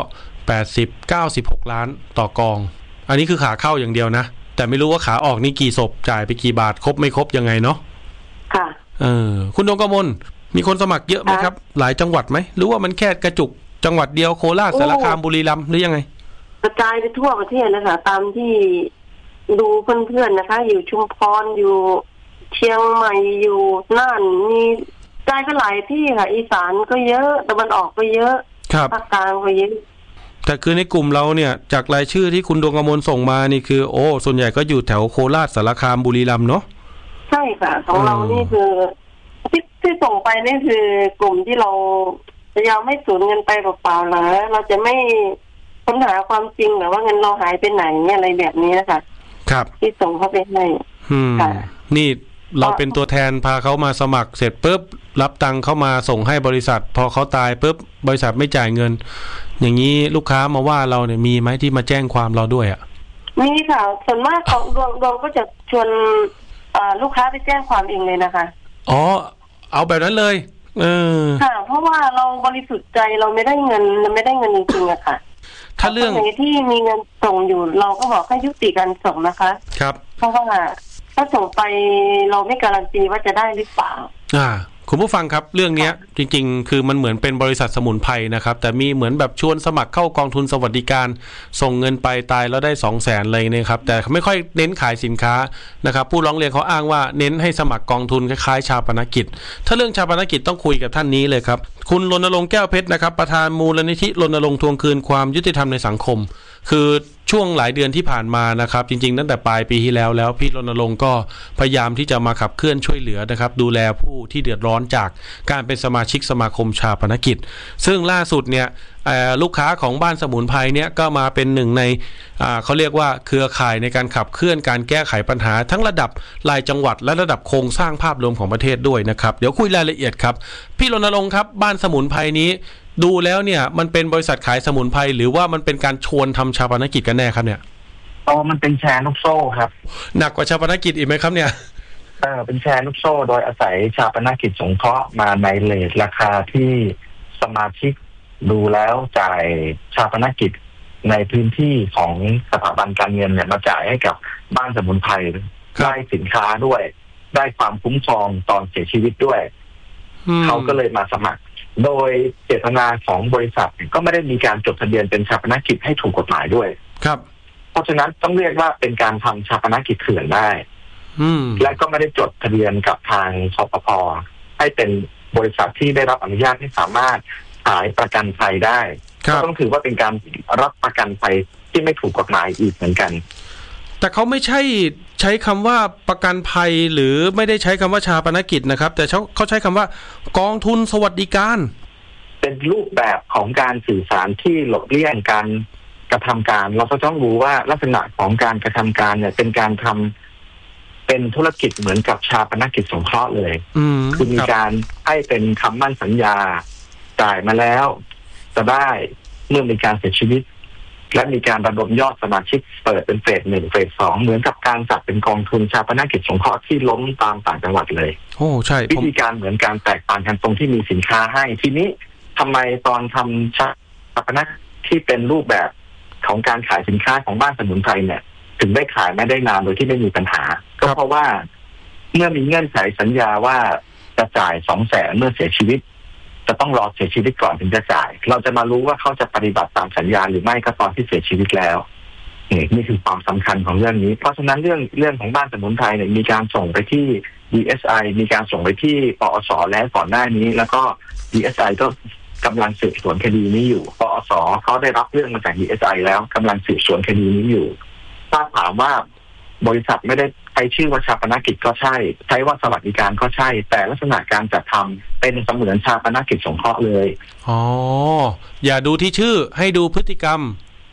96 ล้านต่อกองอันนี้คือขาเข้าอย่างเดียวนะแต่ไม่รู้ว่าขาออกนี่กี่ศพจ่ายไปกี่บาทครบไม่ครบยังไงเนาะค่ะคุณดวงกมลมีคนสมัครเยอะไหมครับหลายจังหวัดไหมหรือว่ามันแค่กระจุกจังหวัดเดียวโคราชสารคามบุรีรัมย์หรือยังไงกระจายไปทั่วประเทศเลยค่ะตามที่ดูเพื่อนๆนะคะอยู่ชุมพรอยู่เชียงใหม่อยู่น่านมีกระจายก็หลายที่ค่ะอีสานก็เยอะตะวันออกก็เยอะภาคกลางก็เยอะแต่คือในกลุ่มเราเนี่ยจากรายชื่อที่คุณดวงกมลส่งมานี่คือส่วนใหญ่ก็อยู่แถวโคราชสารคามบุรีรัมย์เนาะใช่ค่ะของเรานี่คือที่ส่งไปนี่คือกลุ่มที่เราจะยังไม่สูญเงินไปเปล่าๆหรอเราจะไม่ค้นหาความจริงหรือว่าเงินเราหายไปไหนอะไรแบบนี้นะคะครับที่ส่งเข้าไปให้นี่เราเป็นตัวแทนพาเขามาสมัครเสร็จปุ๊บรับตังค์เข้ามาส่งให้บริษัทพอเขาตายปุ๊บบริษัทไม่จ่ายเงินอย่างนี้ลูกค้ามาว่าเราเนี่ยมีไหมที่มาแจ้งความเราด้วยอ่ะมีค่ะส่วนมากของดวงก็จะชวนลูกค้าไปแจ้งความเองเลยนะคะเอาแบบนั้นเลยค่ะเพราะว่าเราบริสุทธิ์ใจเราไม่ได้เงินจริงๆอะค่ะถ้าเรื่องที่มีเงินส่งอยู่เราก็บอกให้ยุติการส่งนะคะครับเพราะว่าถ้าส่งไปเราไม่การันตีว่าจะได้หรือเปล่าคุณผู้ฟังครับเรื่องนี้จริงๆคือมันเหมือนเป็นบริษัทสมุนไพรนะครับแต่มีเหมือนแบบชวนสมัครเข้ากองทุนสวัสดิการส่งเงินไปตายแล้วได้200,000เลยนะครับแต่ไม่ค่อยเน้นขายสินค้านะครับผู้ร้องเรียนเขาอ้างว่าเน้นให้สมัครกองทุนคล้ายๆชาปนกิจถ้าเรื่องชาปนกิจต้องคุยกับท่านนี้เลยครับคุณรณรงค์แก้วเพชรนะครับประธานมูลนิธิรณรงค์ทวงคืนความยุติธรรมในสังคมคือช่วงหลายเดือนที่ผ่านมานะครับจริงๆตั้งแต่ปลายปีที่แล้วพี่รณรงค์ก็พยายามที่จะมาขับเคลื่อนช่วยเหลือนะครับดูแลผู้ที่เดือดร้อนจากการเป็นสมาชิกสมาคมชาปนกิจซึ่งล่าสุดเนี่ยลูกค้าของบ้านสมุนไพรเนี่ยก็มาเป็นหนึ่งในเขาเรียกว่าเครือข่ายในการขับเคลื่อนการแก้ไขปัญหาทั้งระดับรายจังหวัดและระดับโครงสร้างภาพรวมของประเทศด้วยนะครับเดี๋ยวคุยรายละเอียดครับพี่รณรงค์ครับบ้านสมุนไพรนี้ดูแล้วเนี่ยมันเป็นบริษัทขายสมุนไพรหรือว่ามันเป็นการชวนทำชาปนกิจกันแน่ครับเนี่ยมันเป็นแชร์ลูกโซ่ครับหนักกว่าชาปนกิจอีกไหมครับเนี่ยเป็นแชร์ลูกโซ่โดยอาศัยชาปนกิจสงเคราะห์มาในเรทราคาที่สมาชิกดูแล้วจ่ายชาปนกิจในพื้นที่ของสถาบันการเงินเนี่ยมาจ่ายให้กับบ้านสมุนไพรได้สินค้าด้วยได้ความคุ้มครองตอนเสียชีวิตด้วยเขาก็เลยมาสมัครโดยเจตนาของบริษัทก็ไม่ได้มีการจดทะเบียนเป็นชาปนกิจให้ถูกกฎหมายด้วยครับเพราะฉะนั้นต้องเรียกว่าเป็นการทำชาปนกิจเถื่อนได้และก็ไม่ได้จดทะเบียนกับทางสปภ.ให้เป็นบริษัทที่ได้รับอนุญาตให้สามารถขายประกันภัยได้ก็ต้องถือว่าเป็นการรับประกันภัยที่ไม่ถูกกฎหมายอีกเหมือนกันแต่เขาไม่ใช้คำว่าประกันภัยหรือไม่ได้ใช้คำว่าชาปนกิจนะครับแต่เขาใช้คำว่ากองทุนสวัสดิการเป็นรูปแบบของการสื่อสารที่หลบเลี่ยงการกระทำการเราก็ต้องรู้ว่าลักษณะของการกระทำการเนี่ยเป็นการทำเป็นธุรกิจเหมือนกับชาปนกิจสงเคราะห์เลยคือมีการให้เป็นคำมั่นสัญญาจ่ายมาแล้วจะได้เมื่อมีการเสียชีวิตและมีการระดมยอดสมาชิกเปิดเป็นเฟส 1 เฟส 2เหมือนกับการจัดเป็นกองทุนชาปนกิจสงเคราะห์ที่ล้มตามต่างจังหวัดเลยใช่วิธีการเหมือนการแตกต่างกันตรงที่มีสินค้าให้ทีนี้ทำไมตอนทำชาปนกิจที่เป็นรูปแบบของการขายสินค้าของบ้านสมุนไพรเนี่ยถึงได้ขายไม่ได้นานโดยที่ไม่มีปัญหาก็เพราะว่าเมื่อมีเงื่อนไขสัญญาว่าจะจ่าย200,000เมื่อเสียชีวิตจะต้องรอเสียชีวิตก่อนถึงจะจ่ายเราจะมารู้ว่าเขาจะปฏิบัติตามสัญญาหรือไม่ก็ตอนที่เสียชีวิตแล้วนี่คือความสำคัญของเรื่องนี้เพราะฉะนั้นเรื่องของบ้านสมุนไพรเนี่ยมีการส่งไปที่ DSI มีการส่งไปที่ปอส.แล้วก่อนหน้านี้แล้วก็ DSI ก็กำลังสืบสวนคดีนี้อยู่ปอส.เขาได้รับเรื่องมาจาก DSI แล้วกำลังสืบสวนคดีนี้อยู่ถ้าถามว่าบริษัทไม่ได้ใช้ชื่อว่าชาปนกิจก็ใช่ใช้ว่าสวัสดิการก็ใช่แต่ลักษณะการจัดทำเป็นเสมือนชาปนกิจสงเคราะห์เลยอย่าดูที่ชื่อให้ดูพฤติกรรม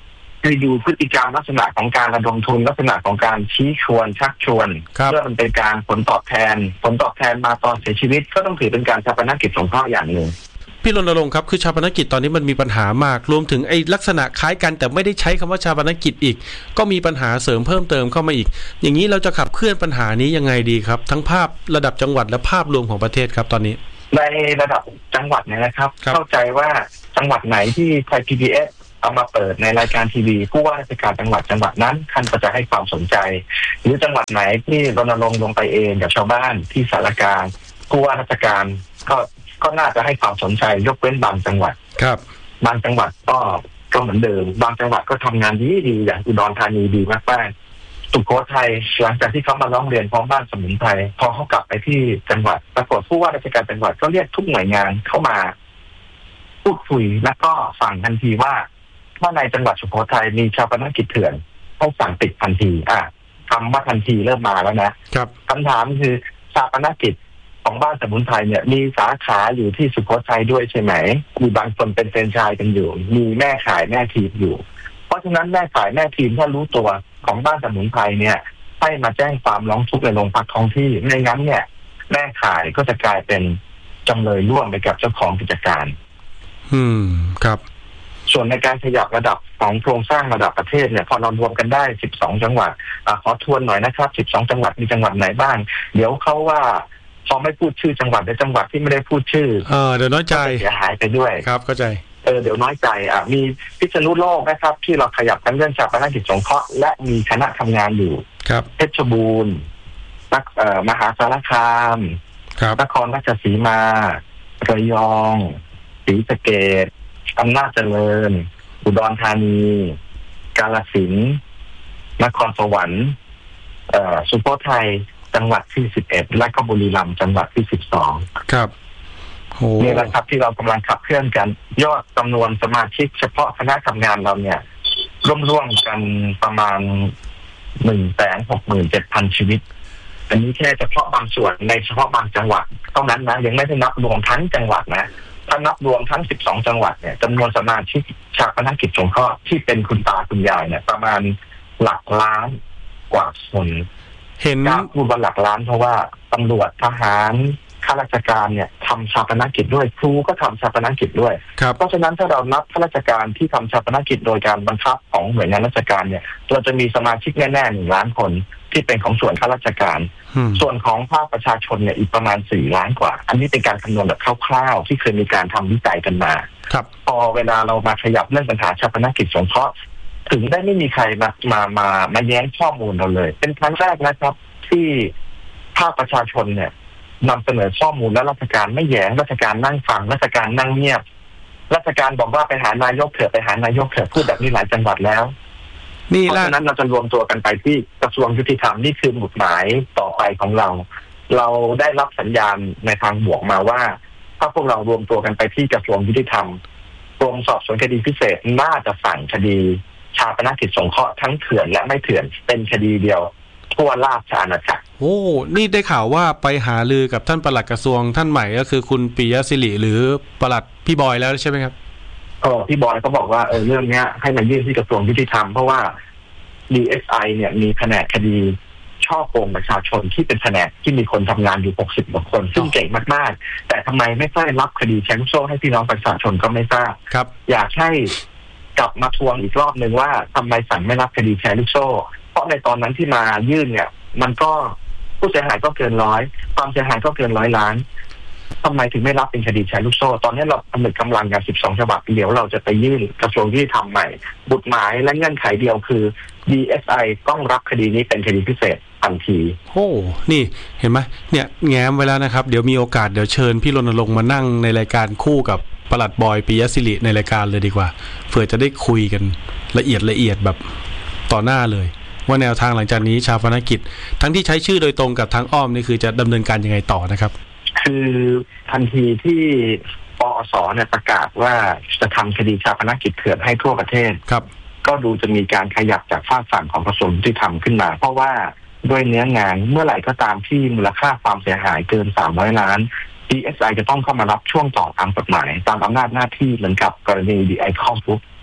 ให้ดูพฤติกรรมลักษณะของการระดมทุนลักษณะของการชี้ชวนชักชวนเพื่อมันเป็นการผลตอบแทนมาตอนเสียชีวิตก็ต้องถือเป็นการชาปนกิจสงเคราะห์อย่างหนึ่งพี่รณรงค์ครับคือชาปนกิจตอนนี้มันมีปัญหามากรวมถึงไอ้ลักษณะคล้ายกันแต่ไม่ได้ใช้คำว่าชาปนกิจอีกก็มีปัญหาเสริมเพิ่มเติมเข้ามาอีกอย่างนี้เราจะขับเคลื่อนปัญหานี้ยังไงดีครับทั้งภาพระดับจังหวัดและภาพรวมของประเทศครับตอนนี้ในระดับจังหวัดเนี่ยนะครับเข้าใจว่าจังหวัดไหนที่ไทย PBS เอามาเปิดในรายการทีวีผู้ว่าราชการจังหวัดนั้นท่านก็จะให้ความสนใจหรือจังหวัดไหนที่รณรงค์ลงไปเองกับชาวบ้านที่สารกลางผู้ว่าราชการก็น่าจะให้ความสนใจยกเว้นบางจังหวัดครับบางจังหวัดก็เหมือนเดิมบางจังหวัดก็ทำงานดีอย่างอุดรธานีดีมากๆสุโขทัยหลังจากที่เขามาร้องเรียนพร้อมบ้านสมุนไพรพอเขากลับไปที่จังหวัดปรากฏผู้ว่าราชการจังหวัดก็เรียกทุกหน่วยงานเข้ามาพูดคุยแล้วก็สั่งทันทีว่าในจังหวัดสุโขทัยมีชาปนกิจเถื่อนให้สั่งปิดทันทีคำว่าทันทีเริ่มมาแล้วนะครับคำถามคือชาปนกิจของบ้านสมุนไพรเนี่ยมีสาขาอยู่ที่สุโขทัยด้วยใช่ไหมมีบางคนเป็นแฟรนไชส์กันอยู่มีแม่ขายแม่ทีมอยู่เพราะฉะนั้นแม่ขายแม่ทีมถ้ารู้ตัวของบ้านสมุนไพรเนี่ยให้มาแจ้งความร้องทุกข์ในโรงพักท้องที่ไม่งั้นเนี่ยแม่ขายก็จะกลายเป็นจำเลยร่วมไปกับเจ้าของกิจการครับส่วนในการขยับระดับของโครงสร้างระดับประเทศเนี่ยพอเรารวมกันได้12จังหวัดขอทวนหน่อยนะครับ12จังหวัดมีจังหวัดไหนบ้างเดี๋ยวเขาว่าพอไม่พูดชื่อจังหวัดในจังหวัดที่ไม่ได้พูดชื่อเดี๋ยวน้อยใจเสียหายไปด้วยครับเข้าใจเดี๋ยวน้อยใจมีพิษณุโลกนะครับที่เราขยับกันเรื่องชาปนกิจสงเคราะห์และมีคณะทำงานอยู่ครับเพชรบูรณ์มหาสารคามนครราชสีมาระยองศรีสะเกษอำนาจเจริญอุดรธานีกาฬสินธุ์นครสวรรค์สุโขทัยจังหวัดที่11และก็บุรีรัมย์จังหวัดที่12 ครับนี่แหละครับที่เรากำลังขับเคลื่อนกันยอดจำนวนสมาชิกเฉพาะคณะทำงานเราเนี่ยร่วมกันประมาณ 167,000 ชีวิตอันนี้แค่เฉพาะบางส่วนในเฉพาะบางจังหวัดเท่านั้นนะยังไม่ได้นับรวมทั้งจังหวัดนะถ้านับรวมทั้ง12จังหวัดเนี่ยจำนวนสมาชิกชาปนกิจสงเคราะห์ที่เป็นคุณตาคุณยายเนี่ยประมาณหลักล้านกว่าคนเห็นพูดว่าหลักล้านเพราะว่าตำรวจทหารข้าราชการเนี่ยทำชาปนกิจด้วยครูก็ทำชาปนกิจด้วยเพราะฉะนั้นถ้าเรานับข้าราชการที่ทำชาปนกิจโดยการบังคับของหน่วยงานราชการเนี่ยเราจะมีสมาชิกแน่ๆ1 ล้านคนที่เป็นของส่วนข้าราชการส่วนของภาคประชาชนเนี่ยอีกประมาณ4 ล้านกว่าอันนี้เป็นการคำนวณแบบคร่าวๆที่เคยมีการทำวิจัยกันมาพอเวลาเรามาขยับเรื่องปัญหาชาปนกิจสงเคราะห์ถึงได้ไม่มีใครมาแย้งข้อมูลเราเลยเป็นครั้งแรกนะครับที่ภาคประชาชนเนี่ยนำเสนอข้อมูลและราชการไม่แย้งราชการนั่งฟังราชการนั่งเงียบราชการบอกว่าไปหานายกเถอะไปหานายกเถอะพูดแบบนี้หลายจังหวัดแล้วเพราะฉะนั้นเราจะรวมตัวกันไปที่กระทรวงยุติธรรมนี่คือหมุดหมายต่อไปของเราได้รับสัญญาณในทางบวกมาว่าถ้าพวกเรารวมตัวกันไปที่กระทรวงยุติธรรมกรมสอบสวนคดีพิเศษน่าจะสั่งคดีชาปนกิจสงเคราะห์ทั้งเถื่อนและไม่เถื่อนเป็นคดีเดียวทั่วราชอาณาจักรนี่ได้ข่าวว่าไปหาลือกับท่านปลัดกระทรวงท่านใหม่ก็คือคุณปิยะศิริหรือปลัดพี่บอยแล้วใช่ไหมครับพี่บอยเขาบอกว่าเรื่องนี้ให้มายื่นที่กระทรวงยุติธรรมเพราะว่า DSI เนี่ยมีแผนกคดีช่อโกงประชาชนที่เป็นแผนกที่มีคนทำงานอยู่60 กว่าคนซึ่งเก่งมากๆแต่ทำไมไม่ค่อยรับคดีแชร์ลูกโซ่ให้พี่น้องประชาชนก็ไม่ทราบอยากให้กลับมาทวงอีกรอบนึงว่าทำไมสั่งไม่รับคดีแชร์ลูกโซ่เพราะในตอนนั้นที่มายื่นเนี่ยมันก็ผู้เสียหายก็เกิน100ความเสียหายก็เกิน100 ล้านทำไมถึงไม่รับเป็นคดีแชร์ลูกโซ่ตอนนี้เราผนึกกำลังกัน12ฉบับเดี๋ยวเราจะไปยื่นกระทรวงยุติธรรมใหม่บุตรหมายและเงื่อนไขเดียวคือ DSI ต้องรับคดีนี้เป็นคดีพิเศษทันทีนี่เห็นไหมเนี่ยแง้มไว้แล้วนะครับเดี๋ยวมีโอกาสเดี๋ยวเชิญพี่รณรงค์มานั่งในรายการคู่กับปลัดบอยปิยะศิริในรายการเลยดีกว่าเผื่อจะได้คุยกันละเอียดแบบต่อหน้าเลยว่าแนวทางหลังจากนี้ชาปนกิจทั้งที่ใช้ชื่อโดยตรงกับทางอ้อมนี่คือจะดำเนินการยังไงต่อนะครับคือทันทีที่ปอส.เนี่ยประกาศว่าจะทำคดีชาปนกิจเถื่อนให้ทั่วประเทศครับก็ดูจะมีการขยับจากฝากฝั่งของกระทรวงยุติธรรมขึ้นมาเพราะว่าด้วยเนื้องานเมื่อไหร่ก็ตามที่มูลค่าความเสียหายเกิน300 ล้าน DSI จะต้องเข้ามารับช่วงต่อตามกฎหมายตามอำนาจหน้าที่เหมือนกับกรณี The Icon Group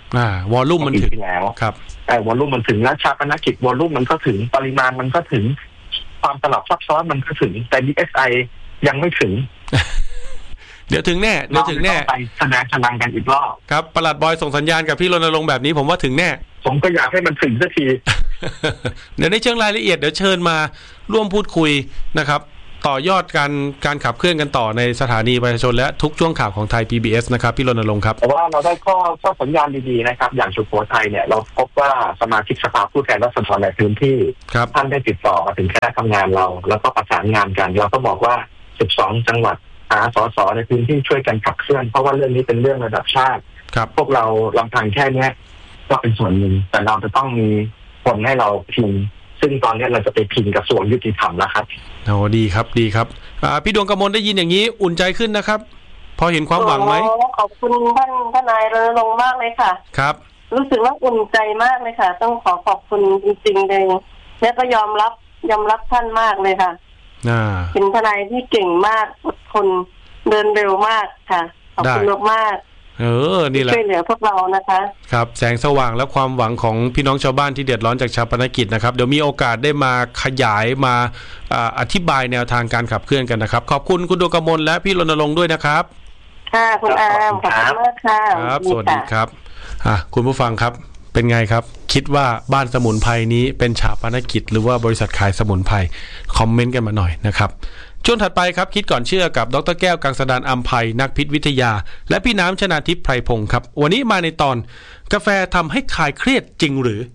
วอลลุ่มมันถึงแล้วครับวอลลุ่มมันถึงแล้วชาปนกิจวอลลุ่มมันก็ถึงปริมาณมันก็ถึงความสลับซับซ้อนมันก็ถึงแต่ DSI ยังไม่ถึงเดี๋ยวถึงแน่ไปแสดงพลังกันอีกรอบครับปลัดบอยส่งสัญญาณกับพี่รณรงค์แบบนี้ผมว่าถึงแน่ผมก็อยากให้มันถึงสักทีเดี๋ยวในเชิงรายละเอียดเดี๋ยวเชิญมาร่วมพูดคุยนะครับต่อยอดการขับเคลื่อนกันต่อในสถานีประชาชนและทุกช่วงข่าวของไทย PBS นะครับพี่รณรงค์ครับแต่ว่าเราได้ข้อสัญญาณดีๆนะครับอย่างสุโขทัยเนี่ยเราพบว่าสมาชิกสภาผู้แทนราษฎรในพื้นที่ท่านได้ติดต่อมาถึงคณะทำงานเราแล้วก็ประสานงานกันเราก็บอกว่า12จังหวัดหาสสในพื้นที่ช่วยกันขับเคลื่อนเพราะว่าเรื่องนี้เป็นเรื่องระดับชาติพวกเราลำพังแค่นี้ก็เป็นส่วนหนึ่งแต่เราจะต้องมีคนให้เราพิมพ์ซึ่งตอนนี้เราจะไปพิมพ์กระทรวงยุติธรรมแล้วครับดีครับพี่ดวงกมลได้ยินอย่างนี้อุ่นใจขึ้นนะครับพอเห็นความหวังไหมขอบคุณท่านนายรณรงค์มากเลยค่ะครับรู้สึกว่าอุ่นใจมากเลยค่ะต้องขอบคุณจริงๆเลยและก็ยอมรับท่านมากเลยค่ะเป็นทนายที่เก่งมากอดทนเดินเร็วมากค่ะขอบคุณมากนี่แหละช่วยเหลือพวกเรานะคะครับแสงสว่างและความหวังของพี่น้องชาวบ้านที่เดือดร้อนจากชาปนกิจนะครับเดี๋ยวมีโอกาสได้มาขยายมาอธิบายแนวทางการขับเคลื่อนกันนะครับขอบคุณคุณดวงกมลและพี่รณรงค์ด้วยนะครับค่ะคุณอามขอบคุณมากค่ะครับสวัสดีครับคุณผู้ฟังครับเป็นไงครับคิดว่าบ้านสมุนไพรนี้เป็นชาปนกิจหรือว่าบริษัทขายสมุนไพรคอมเมนต์กันมาหน่อยนะครับช่วงถัดไปครับคิดก่อนเชื่อกับดร.แก้วกังสดาลอำไพนักพิษวิทยาและพี่น้ำชนาทิพย์ไพรพงศ์ครับวันนี้มาในตอนกาแฟทำให้คลายเครียดจริงหรือ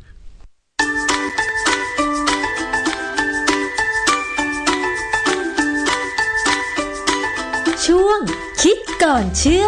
ช่วงคิดก่อนเชื่อ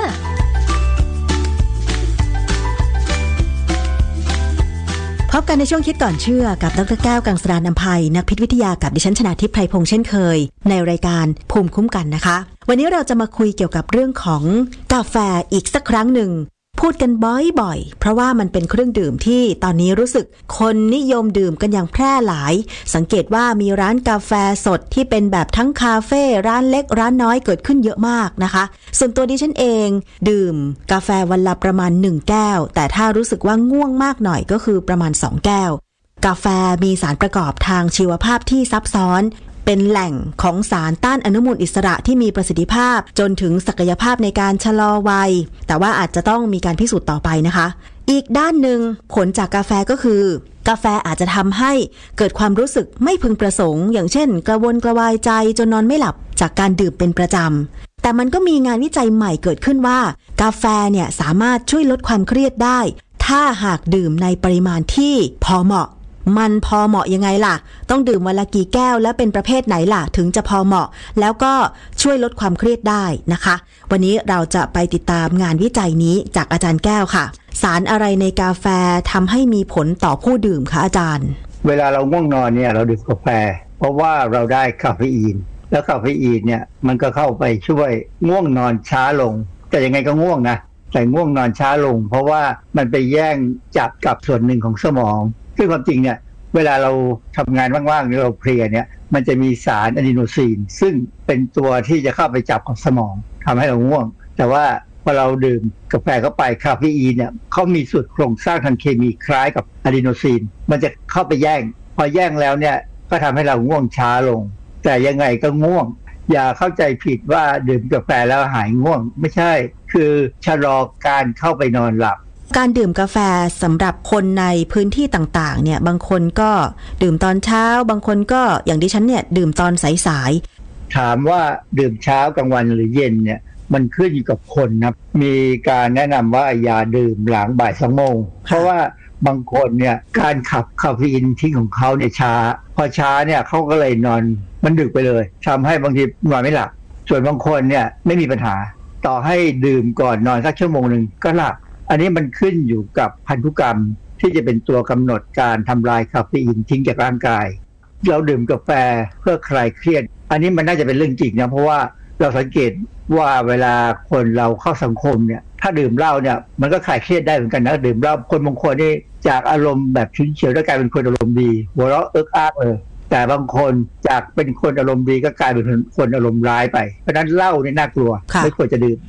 พบกันในช่วงคิดก่อนเชื่อกับดร.แก้วกังสดาลอำไพนักพิษวิทยากับดิฉันชนาทิพย์ไพรพงษ์เช่นเคยในรายการภูมิคุ้มกันนะคะวันนี้เราจะมาคุยเกี่ยวกับเรื่องของกาแฟอีกสักครั้งหนึ่งพูดกันบ่อยๆเพราะว่ามันเป็นเครื่องดื่มที่ตอนนี้รู้สึกคนนิยมดื่มกันอย่างแพร่หลายสังเกตว่ามีร้านกาแฟสดที่เป็นแบบทั้งคาเฟ่ร้านเล็กร้านน้อยเกิดขึ้นเยอะมากนะคะส่วนตัวดิฉันเองดื่มกาแฟวันละประมาณ1แก้วแต่ถ้ารู้สึกว่าง่วงมากหน่อยก็คือประมาณ2แก้วกาแฟมีสารประกอบทางชีวภาพที่ซับซ้อนเป็นแหล่งของสารต้านอนุมูลอิสระที่มีประสิทธิภาพจนถึงศักยภาพในการชะลอวัยแต่ว่าอาจจะต้องมีการพิสูจน์ต่อไปนะคะอีกด้านหนึ่งผลจากกาแฟก็คือกาแฟอาจจะทำให้เกิดความรู้สึกไม่พึงประสงค์อย่างเช่นกระวนกระวายใจจนนอนไม่หลับจากการดื่มเป็นประจำแต่มันก็มีงานวิจัยใหม่เกิดขึ้นว่ากาแฟเนี่ยสามารถช่วยลดความเครียดได้ถ้าหากดื่มในปริมาณที่พอเหมาะมันพอเหมาะยังไงล่ะต้องดื่มวันละกี่แก้วและเป็นประเภทไหนล่ะถึงจะพอเหมาะแล้วก็ช่วยลดความเครียดได้นะคะวันนี้เราจะไปติดตามงานวิจัยนี้จากอาจารย์แก้วค่ะสารอะไรในกาแฟทำให้มีผลต่อผู้ดื่มคะอาจารย์เวลาเราง่วงนอนเนี่ยเราดื่มกาแฟเพราะว่าเราได้คาเฟอีนแล้วคาเฟอีนเนี่ยมันก็เข้าไปช่วยง่วงนอนช้าลงแต่ยังไงก็ง่วงนะแต่ง่วงนอนช้าลงเพราะว่ามันไปแย่งจับกับส่วนหนึ่งของสมองซึ่งความจริงเนี่ยเวลาเราทำงานว่างๆหรือเราเพลียเนี่ยมันจะมีสารอะดีโนซีนซึ่งเป็นตัวที่จะเข้าไปจับกับสมองทำให้เราง่วงแต่ว่าพอเราดื่มกาแฟเข้าไปคาเฟอีนเนี่ยเขามีสูตรโครงสร้างทางเคมีคล้ายกับอะดีโนซีนมันจะเข้าไปแย่งพอแย่งแล้วเนี่ยก็ทำให้เราง่วงช้าลงแต่ยังไงก็ง่วงอย่าเข้าใจผิดว่าดื่มกาแฟแล้วหายง่วงไม่ใช่คือชะลอการเข้าไปนอนหลับการดื่มกาแฟสำหรับคนในพื้นที่ต่างๆเนี่ยบางคนก็ดื่มตอนเช้าบางคนก็อย่างดิฉันเนี่ยดื่มตอนสายๆถามว่าดื่มเช้ากลางวันหรือเย็นเนี่ยมันขึ้นอยู่กับคนนะมีการแนะนำว่าอย่าดื่มหลังบ่าย2 โมงเพราะว่าบางคนเนี่ยการขับคาเฟอีนทิ้งของเขาเนี่ยช้าพอช้าเนี่ยเขาก็เลยนอนมันดึกไปเลยทำให้บางทีนอนไม่หลับส่วนบางคนเนี่ยไม่มีปัญหาต่อให้ดื่มก่อนนอนสักชั่วโมงนึงก็หลับอันนี้มันขึ้นอยู่กับพันธุกรรมที่จะเป็นตัวกำหนดการทำลายคาเฟอีนทิ้งจากร่างกายเราดื่มกาแฟเพื่อคลายเครียดอันนี้มันน่าจะเป็นเรื่องจริงนะเพราะว่าเราสังเกตว่าเวลาคนเราเข้าสังคมเนี่ยถ้าดื่มเหล้าเนี่ยมันก็คลายเครียดได้เหมือนกันนะดื่มเหล้าคนบางคนนี่จากอารมณ์แบบฉุนเฉียวแล้วกลายเป็นคนอารมณ์ดีหัวเราะเอิ๊กอักเลยแต่บางคนจากเป็นคนอารมณ์ดีก็กลายเป็นคนอารมณ์ร้ายไปเพราะนั้นเหล้าเนี่ยน่ากลัวไม่ควรจะดื่ม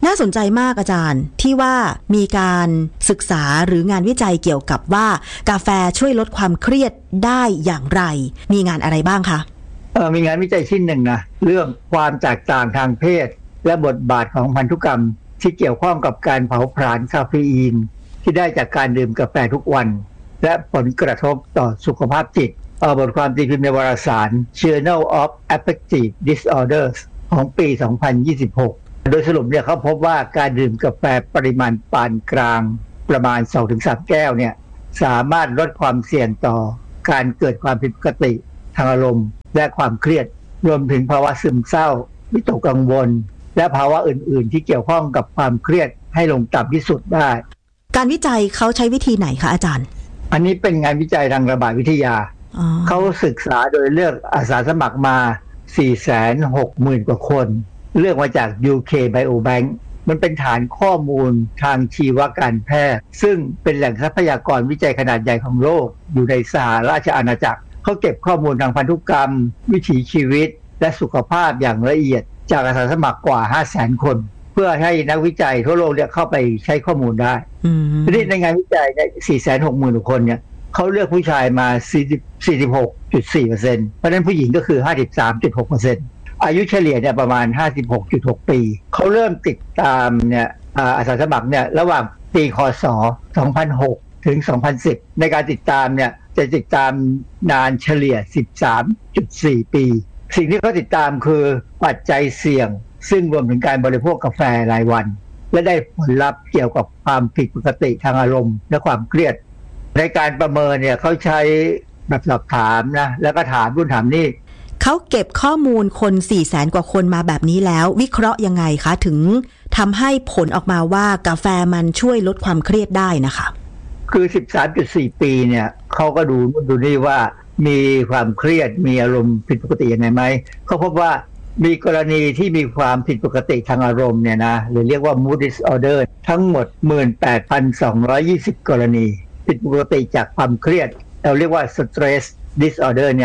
น่าสนใจมากอาจารย์ที่ว่ามีการศึกษาหรืองานวิจัยเกี่ยวกับว่ากาแฟช่วยลดความเครียดได้อย่างไรมีงานอะไรบ้างคะมีงานวิจัยชิ้นหนึ่งนะเรื่องความแตกต่างทางเพศและบทบาทของพันธุกรรมที่เกี่ยวข้องกับการเผาผลาญคาเฟอีนที่ได้จากการดื่มกาแฟทุกวันและผลกระทบต่อสุขภาพจิตบทความตีพิมพ์ในวารสาร Journal of Affective Disorders ของปี 2026 โดยสรุปเนี่ยเขาพบว่าการดื่มกาแฟปริมาณปานกลางประมาณ 2-3 แก้วเนี่ยสามารถลดความเสี่ยงต่อการเกิดความผิดปกติทางอารมณ์และความเครียดรวมถึงภาวะซึมเศร้าวิตกกังวลและภาวะอื่นๆที่เกี่ยวข้องกับความเครียดให้ลงต่ำที่สุดได้การวิจัยเขาใช้วิธีไหนคะอาจารย์อันนี้เป็นงานวิจัยทางระบาดวิทยาเขาศึกษาโดยเลือกอาสาสมัครมา 460,000 กว่าคนเลือกมาจาก UK Biobank มันเป็นฐานข้อมูลทางชีวการแพทย์ซึ่งเป็นแหล่งทรัพยากรวิจัยขนาดใหญ่ของโลกอยู่ในสหราชอาณาจักรเขาเก็บข้อมูลทางพันธุกรรมวิถีชีวิตและสุขภาพอย่างละเอียดจากอาสาสมัครกว่า 500,000 คนเพื่อให้นักวิจัยทั่วโลกเนี่ยเข้าไปใช้ข้อมูลได้ทีนี้ในงานวิจัยเนี่ย 460,000 คนเนี่ยเขาเลือกผู้ชายมา 46.4% เพราะฉะนั้นผู้หญิงก็คือ 53.6% อายุเฉลี่ยเนี่ยประมาณ 56.6 ปีเขาเริ่มติดตามเนี่ยอาสาสมัครเนี่ยระหว่างปีคศ 2006 ถึง 2010 ในการติดตามเนี่ยจะติดตามนานเฉลี่ย 13.4 ปีสิ่งที่เขาติดตามคือปัจจัยเสี่ยงซึ่งรวมถึงการบริโภคกาแฟรายวันและได้ผลลัพธ์เกี่ยวกับความผิดปกติทางอารมณ์และความเครียดในการประเมินเนี่ยเขาใช้แบบสอบถามนะแล้วก็ถามรุ่นถามนี่เขาเก็บข้อมูลคน 400,000 กว่าคนมาแบบนี้แล้ววิเคราะห์ยังไงคะถึงทำให้ผลออกมาว่ากาแฟมันช่วยลดความเครียดได้นะคะคือ 13.4 ปีเนี่ยเขาก็ดูนู่นดูนี่ว่ามีความเครียดมีอารมณ์ผิดปกติยังไงไหมเขาพบว่ามีกรณีที่มีความผิดปกติทางอารมณ์เนี่ยนะหรือเรียกว่า mood disorder ทั้งหมด 18,220 กรณีผิดปกติจากความเครียดเราเรียกว่า stress disorder เนี่ย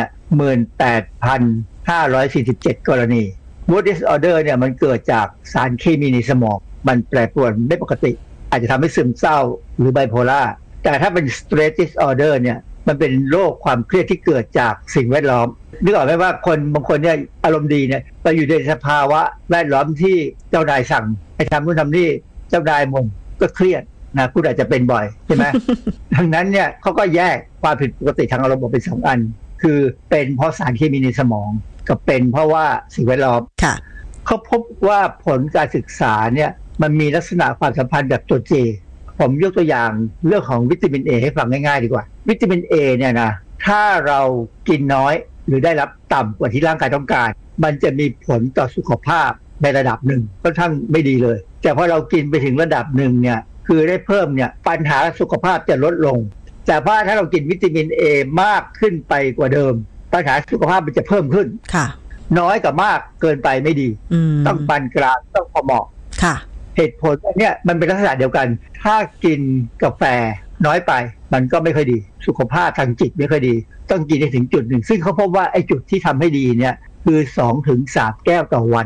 18,547 กรณี mood disorder เนี่ยมันเกิดจากสารเคมีในสมองมันแปรปรวนไม่ปกติอาจจะทำให้ซึมเศร้าหรือไบโพล่าแต่ถ้าเป็น stress disorder เนี่ยมันเป็นโรคความเครียดที่เกิดจากสิ่งแวดล้อมนึกออกไหมว่าคนบางคนเนี่ยอารมณ์ดีเนี่ยไปอยู่ในสภาวะแวดล้อมที่เจ้านายสั่งให้ทำนู่นทำนี่เจ้านายบ่นก็เครียดนะคุณอาจจะเป็นบ่อยใช่ไหม ดังนั้นเนี่ยเขาก็แยกความผิดปกติทางอารมณ์ออกเป็น2 อันคือเป็นเพราะสารเคมีในสมองกับเป็นเพราะว่าสิ่งแวดล้อมเขาพบว่าผลการศึกษาเนี่ยมันมีลักษณะความสัมพันธ์แบบตัว Jผมยกตัวอย่างเรื่องของวิตามิน A ให้ฟังง่ายๆดีกว่าวิตามิน A เนี่ยนะถ้าเรากินน้อยหรือได้รับต่ำกว่าที่ร่างกายต้องการมันจะมีผลต่อสุขภาพในระดับหนึ่งค่อนข้างไม่ดีเลยแต่พอเรากินไปถึงระดับหนึ่งเนี่ยคือได้เพิ่มเนี่ยปัญหาสุขภาพจะลดลงแต่ถ้าเรากินวิตามิน A มากขึ้นไปกว่าเดิมปัญหาสุขภาพมันจะเพิ่มขึ้นน้อยกับมากเกินไปไม่ดีต้องปานกลางต้องพอเหมาะเหตุผลอันนี้มันเป็นลักษณะเดียวกันถ้ากินกาแฟน้อยไปมันก็ไม่ค่อยดีสุขภาพทางจิตไม่ค่อยดีต้องกินให้ถึงจุดหนึ่งซึ่งเขาพบว่าไอ้จุดที่ทำให้ดีเนี่ยคือ 2-3 แก้วต่อวัน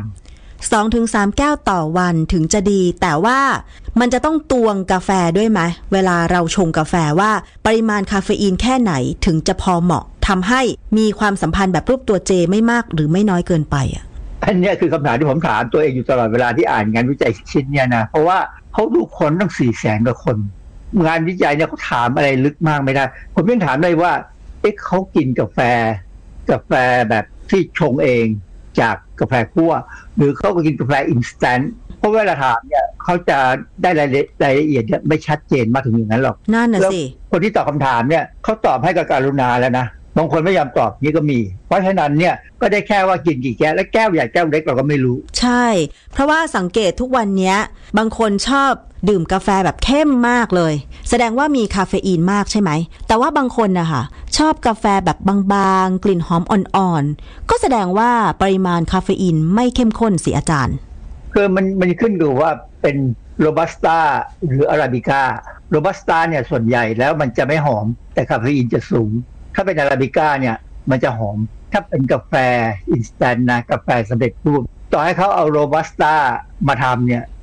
2-3 แก้วต่อวันถึงจะดีแต่ว่ามันจะต้องตวงกาแฟด้วยไหมเวลาเราชงกาแฟว่าปริมาณคาเฟอีนแค่ไหนถึงจะพอเหมาะทำให้มีความสัมพันธ์แบบรูปตัวเจไม่มากหรือไม่น้อยเกินไปอันนี้คือคำถามที่ผมถามตัวเองอยู่ตลอดเวลาที่อ่านงานวิจัยชิ้นเนี่ยนะเพราะว่าเขาดูคนตั้ง 400,000 กว่าคนงานวิจัยเนี่ยเขาถามอะไรลึกมากไม่ได้ผมยังถามได้ว่าเขากินกาแฟแบบที่ชงเองจากกาแฟคั่วหรือเขาก็กินกาแฟอินสแตนต์เพราะเวลาถามเนี่ยเขาจะได้รายละเอียดไม่ชัดเจนมาถึงอย่างนั้นหรอกนั่นน่ะสิคนที่ตอบคำถามเนี่ยเขาตอบให้กับการุณาแล้วนะบางคนไม่ยอมตอบนี่ก็มีเพราะฉะนั้นเนี่ยก็ได้แค่ว่ากินกี่แก้วและแก้วใหญ่แก้วเล็กเราก็ไม่รู้ใช่เพราะว่าสังเกตทุกวันนี้บางคนชอบดื่มกาแฟแบบเข้มมากเลยแสดงว่ามีคาเฟอีนมากใช่ไหมแต่ว่าบางคนนะคะชอบกาแฟแบบบางๆกลิ่นหอมอ่อนๆก็แสดงว่าปริมาณคาเฟอีนไม่เข้มข้นสิอาจารย์คือมันขึ้นดูว่าเป็นโรบัสต้าหรืออาราบิก้าโรบัสต้าเนี่ยส่วนใหญ่แล้วมันจะไม่หอมแต่คาเฟอีนจะสูงถ้าเป็นอาราบิก้าเนี่ยมันจะหอมถ้าเป็นกาแฟอินสแตนต์นะกาแฟสำเร็จรูปต่อให้เขาเอาโรบัสต้ามาทำเนี่ย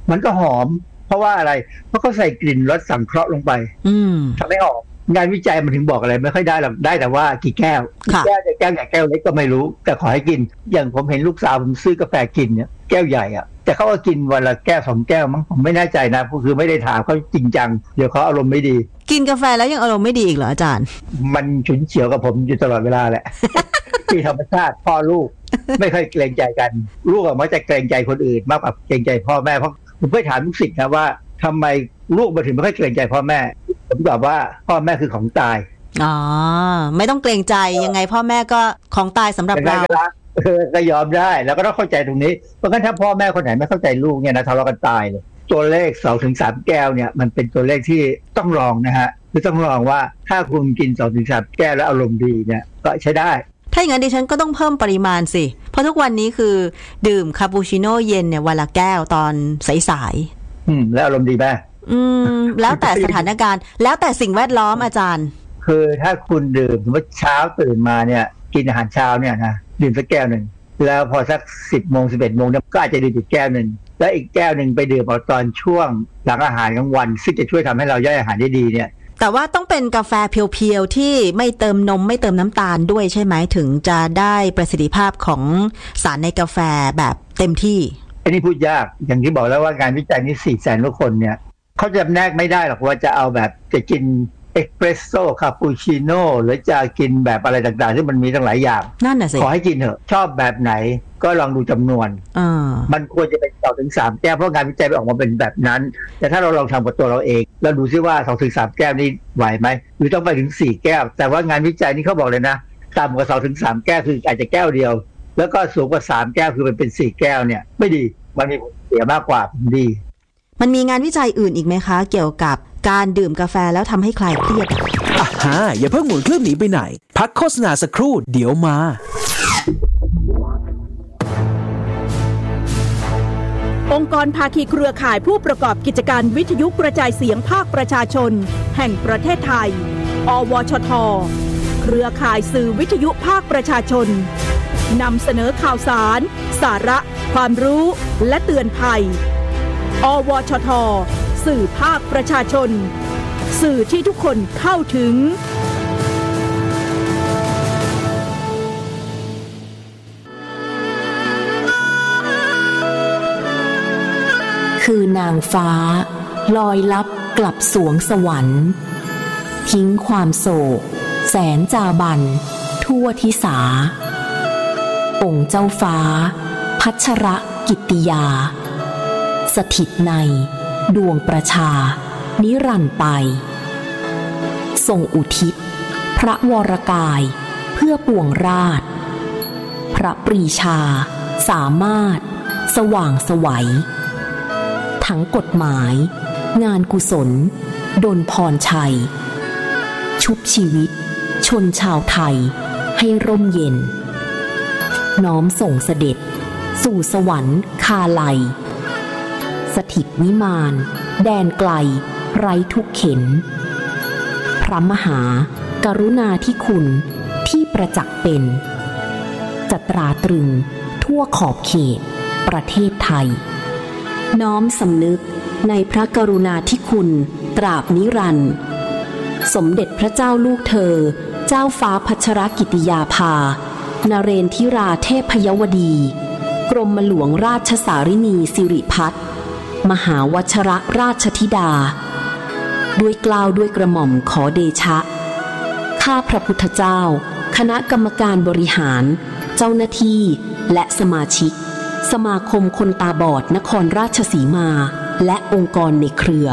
มันก็หอมเพราะว่าอะไรเพราะเขาใส่กลิ่นรสสังเคราะห์ลงไปทำให้หอมงานวิจัยมันถึงบอกอะไรไม่ค่อยได้หรอกได้แต่ว่ากี่แก้วแก้วจะแก้วใหญ่แก้วเล็กก็ไม่รู้แต่ขอให้กินอย่างผมเห็นลูกสาวผมซื้อกาแฟกินเนี่ยแก้วใหญ่อะแต่เขาก็กินวันละแก้ว2แก้วมั้งผมไม่แน่ใจนะคือไม่ได้ถามเขาจริงจังเดี๋ยวเขาอารมณ์ไม่ดีกินกาแฟแล้วยังอารมณ์ไม่ดีอีกเหรออาจารย์มันฉุนเฉียวกับผมอยู่ตลอดเวลาแหละ ที่ธรรมชาติพ่อลูกไม่ค่อยเกรงใจกันลูกมักจะเกรงใจคนอื่นมากกว่าเกรงใจพ่อแม่เพราะผมเคยถามลูกศิษย์นะว่าทำไมลูกมาถึงไม่ค่อยเกรงใจพ่อแม่ผมตอบว่าพ่อแม่คือของตายไม่ต้องเกรงใจยังไงพ่อแม่ก็ของตายสำหรับเราก็ยอมได้แล้วก็ต้องเข้าใจตรงนี้เพราะงั้นถ้าพ่อแม่คนไหนไม่เข้าใจลูกเนี่ยนะทะเลาะกันตายเลยตัวเลข 2-3 แก้วเนี่ยมันเป็นตัวเลขที่ต้องลองนะฮะคือต้องลองว่าถ้าคุณกิน 2-3 แก้วแล้วอารมณ์ดีเนี่ยก็ใช้ได้ถ้าอย่างนั้นดิฉันก็ต้องเพิ่มปริมาณสิเพราะทุกวันนี้คือดื่มคาปูชิโน่เย็นเนี่ยวันละแก้วตอนสายๆแล้วอารมณ์ดีไหมแล้วแต่สถานการณ์แล้วแต่สิ่งแวดล้อมอาจารย์คือถ้าคุณดื่มสมมติเช้าตื่นมาเนี่ยกินอาหารเช้าเนี่ยนะดื่มสักแก้วหนึ่งแล้วพอสัก 10 โมง 11 โมงเนี่ยก็อาจจะดื่มอีกแก้วหนึ่งแล้วอีกแก้วหนึ่งไปดื่มตอนช่วงหลังอาหารกลางวันซึ่งจะช่วยทำให้เราย่อยอาหารได้ดีเนี่ยแต่ว่าต้องเป็นกาแฟเพียวๆที่ไม่เติมนมไม่เติมน้ำตาลด้วยใช่ไหมถึงจะได้ประสิทธิภาพของสารในกาแฟแบบเต็มที่อันนี้พูดยากอย่างที่บอกแล้วว่างานวิจัยนี้ 400,000 กว่าคนเนี่ยเขาจะแนกไม่ได้หรอกว่าจะเอาแบบจะกินเอสเปรสโซ่คาปูชิโน่หรือจะกินแบบอะไรต่างๆที่มันมีตั้งหลายอย่างนั่นน่ะสิขอให้กินเถอะชอบแบบไหนก็ลองดูจำนวนมันควรจะเป็น2-3 แก้วเพราะงานวิจัยออกมาเป็นแบบนั้นแต่ถ้าเราลองทำกับตัวเราเองเราดูซิว่า 2-3 แก้วนี่ไหวไหมหรือต้องไปถึง4แก้วแต่ว่างานวิจัยนี้เขาบอกเลยนะต่ำกว่า 2-3 แก้วคืออาจจะแก้วเดียวแล้วก็สูงกว่า3แก้วคือมันเป็น4แก้วเนี่ยไม่ดีมันมีผลเสียมากกว่าดีมันมีงานวิจัยอื่นอีกไหมคะเกี่ยวกับการดื่มกาแฟแล้วทำให้คลายเครียดอย่าเพิ่งหมุนเครื่องหนีไปไหนพักโฆษณาสักครู่เดี๋ยวมาองค์กรภาคีเครือข่ายผู้ประกอบกิจการวิทยุกระจายเสียงภาคประชาชนแห่งประเทศไทยอวชท.เครือข่ายสื่อวิทยุภาคประชาชนนำเสนอข่าวสารสาระความรู้และเตือนภัยอวชท.สื่อภาคประชาชนสื่อที่ทุกคนเข้าถึงคือนางฟ้าลอยลับกลับสวงสวรรค์ทิ้งความโศกแสนจาบันทั่วทิสาองค์เจ้าฟ้าพัชรกิตติยาสถิตในดวงประชานิรันดร์ไปทรงอุทิศพระวรกายเพื่อปวงราชพระปรีชาสามารถสว่างไสวทั้งกฎหมายงานกุศลดลพรชัยชุบชีวิตชนชาวไทยให้ร่มเย็นน้อมส่งเสด็จสู่สวรรค์คาลัยสถิตวิมานแดนไกลไร้ทุกเข็ญพระมหากรุณาธิคุณที่ประจักษ์เป็นจะตราตรึงทั่วขอบเขตประเทศไทยน้อมสำนึกในพระกรุณาธิคุณตราบนิรันดร์สมเด็จพระเจ้าลูกเธอเจ้าฟ้าพัชรกิติยาภานเรนทิราเทพยวดีกรมหลวงราชสารินีสิริพัฒน์มหาวชรราชธิดาด้วยเกล้าด้วยกระหม่อมขอเดชะข้าพระพุทธเจ้าคณะกรรมการบริหารเจ้าหน้าที่และสมาชิกสมาคมคนตาบอดนครราชสีมาและองค์กรในเครือ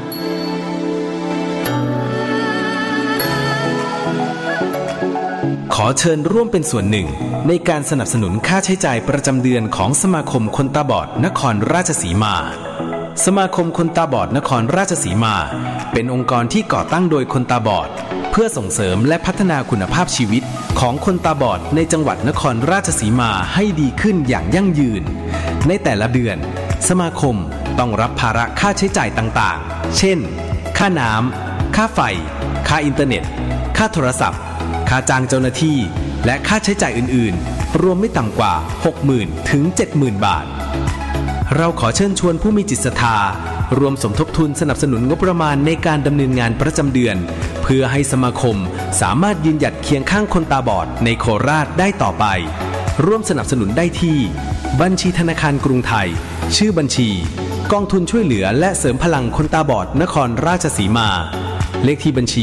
ขอเชิญร่วมเป็นส่วนหนึ่งในการสนับสนุนค่าใช้จ่ายประจำเดือนของสมาคมคนตาบอดนครราชสีมาสมาคมคนตาบอดนครราชสีมาเป็นองค์กรที่ก่อตั้งโดยคนตาบอดเพื่อส่งเสริมและพัฒนาคุณภาพชีวิตของคนตาบอดในจังหวัดนครราชสีมาให้ดีขึ้นอย่างยั่งยืนในแต่ละเดือนสมาคมต้องรับภาระค่าใช้จ่ายต่างๆเช่นค่าน้ำค่าไฟค่าอินเทอร์เน็ตค่าโทรศัพท์ค่าจ้างเจ้าหน้าที่และค่าใช้จ่ายอื่นๆรวมไม่ต่ำกว่า 60,000 ถึง 70,000 บาทเราขอเชิญชวนผู้มีจิตศรัทธารวมสมทบทุนสนับสนุนงบประมาณในการดำเนินงานประจำเดือนเพื่อให้สมาคมสามารถยืนหยัดเคียงข้างคนตาบอดในโคราชได้ต่อไปร่วมสนับสนุนได้ที่บัญชีธนาคารกรุงไทยชื่อบัญชีกองทุนช่วยเหลือและเสริมพลังคนตาบอดนครราชสีมาเลขที่บัญชี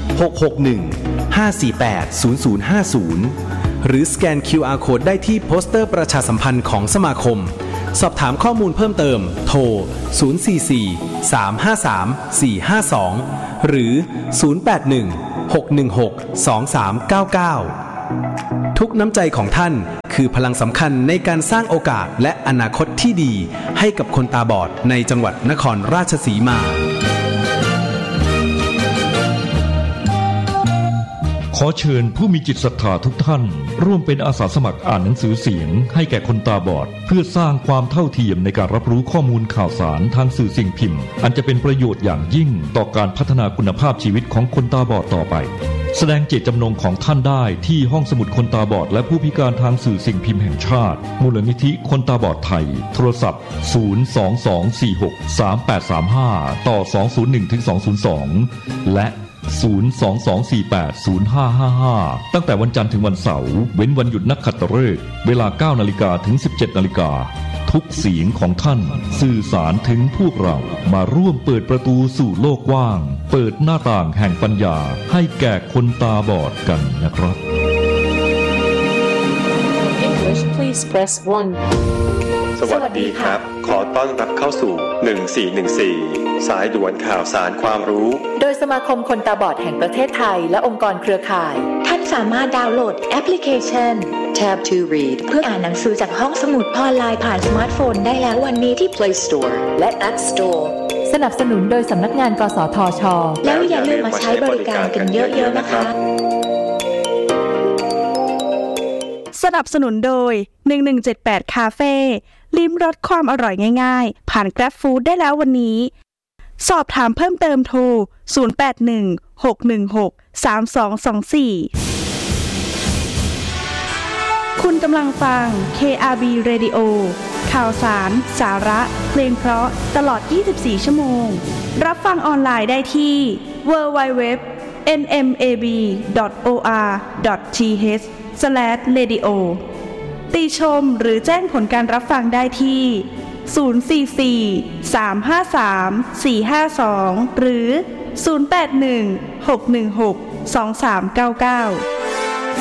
661-548-0050หรือสแกน QR Code ได้ที่โปสเตอร์ประชาสัมพันธ์ของสมาคมสอบถามข้อมูลเพิ่มเติมโทร044-353-452หรือ081-616-2399ทุกน้ำใจของท่านคือพลังสำคัญในการสร้างโอกาสและอนาคตที่ดีให้กับคนตาบอดในจังหวัดนครราชสีมาขอเชิญผู้มีจิตศรัทธาทุกท่านร่วมเป็นอาสาสมัครอ่านหนังสือเสียงให้แก่คนตาบอดเพื่อสร้างความเท่าเทียมในการรับรู้ข้อมูลข่าวสารทางสื่อสิ่งพิมพ์อันจะเป็นประโยชน์อย่างยิ่งต่อการพัฒนาคุณภาพชีวิตของคนตาบอดต่อไปแสดงเจตจำนงของท่านได้ที่ห้องสมุดคนตาบอดและผู้พิการทางสื่อสิ่งพิมพ์แห่งชาติมูลนิธิคนตาบอดไทยโทรศัพท์022463835ต่อ201-202และ022480555ตั้งแต่วันจันทร์ถึงวันเสาร์เว้นวันหยุดนักขัตฤกษ์เวลา 9:00 นถึง 17:00 นทุกเสียงของท่านสื่อสารถึงพวกเรามาร่วมเปิดประตูสู่โลกกว้างเปิดหน้าต่างแห่งปัญญาให้แก่คนตาบอดกันนะครับ English please press 1 สวัสดีครับขอต้อนรับเข้าสู่1414สายด่วนข่าวสารความรู้โดยสมาคมคนตาบอดแห่งประเทศไทยและองค์กรเครือข่ายท่านสามารถดาวน์โหลดแอปพลิเคชัน Tab to Read เพื่ออ่านหนังสือจากห้องสมุดออนไลน์ผ่านสมาร์ทโฟนได้แล้ววันนี้ที่ Play Store และ App Store สนับสนุนโดยสำนักงานกสทช.แล้วอย่าลืมมาใช้บริการกันเยอะๆนะคะสนับสนุนโดย1178คาเฟ่ลิ้มรสความอร่อยง่ายๆผ่าน Grab Food ได้แล้ววันนี้สอบถามเพิ่มเติมโทร0816163324คุณกำลังฟัง KRB Radio ข่าวสารสาระเพลงเพราะตลอด24ชั่วโมงรับฟังออนไลน์ได้ที่ www.nmab.or.th/radio ติชมหรือแจ้งผลการรับฟังได้ที่044-353-452หรือ081-616-2399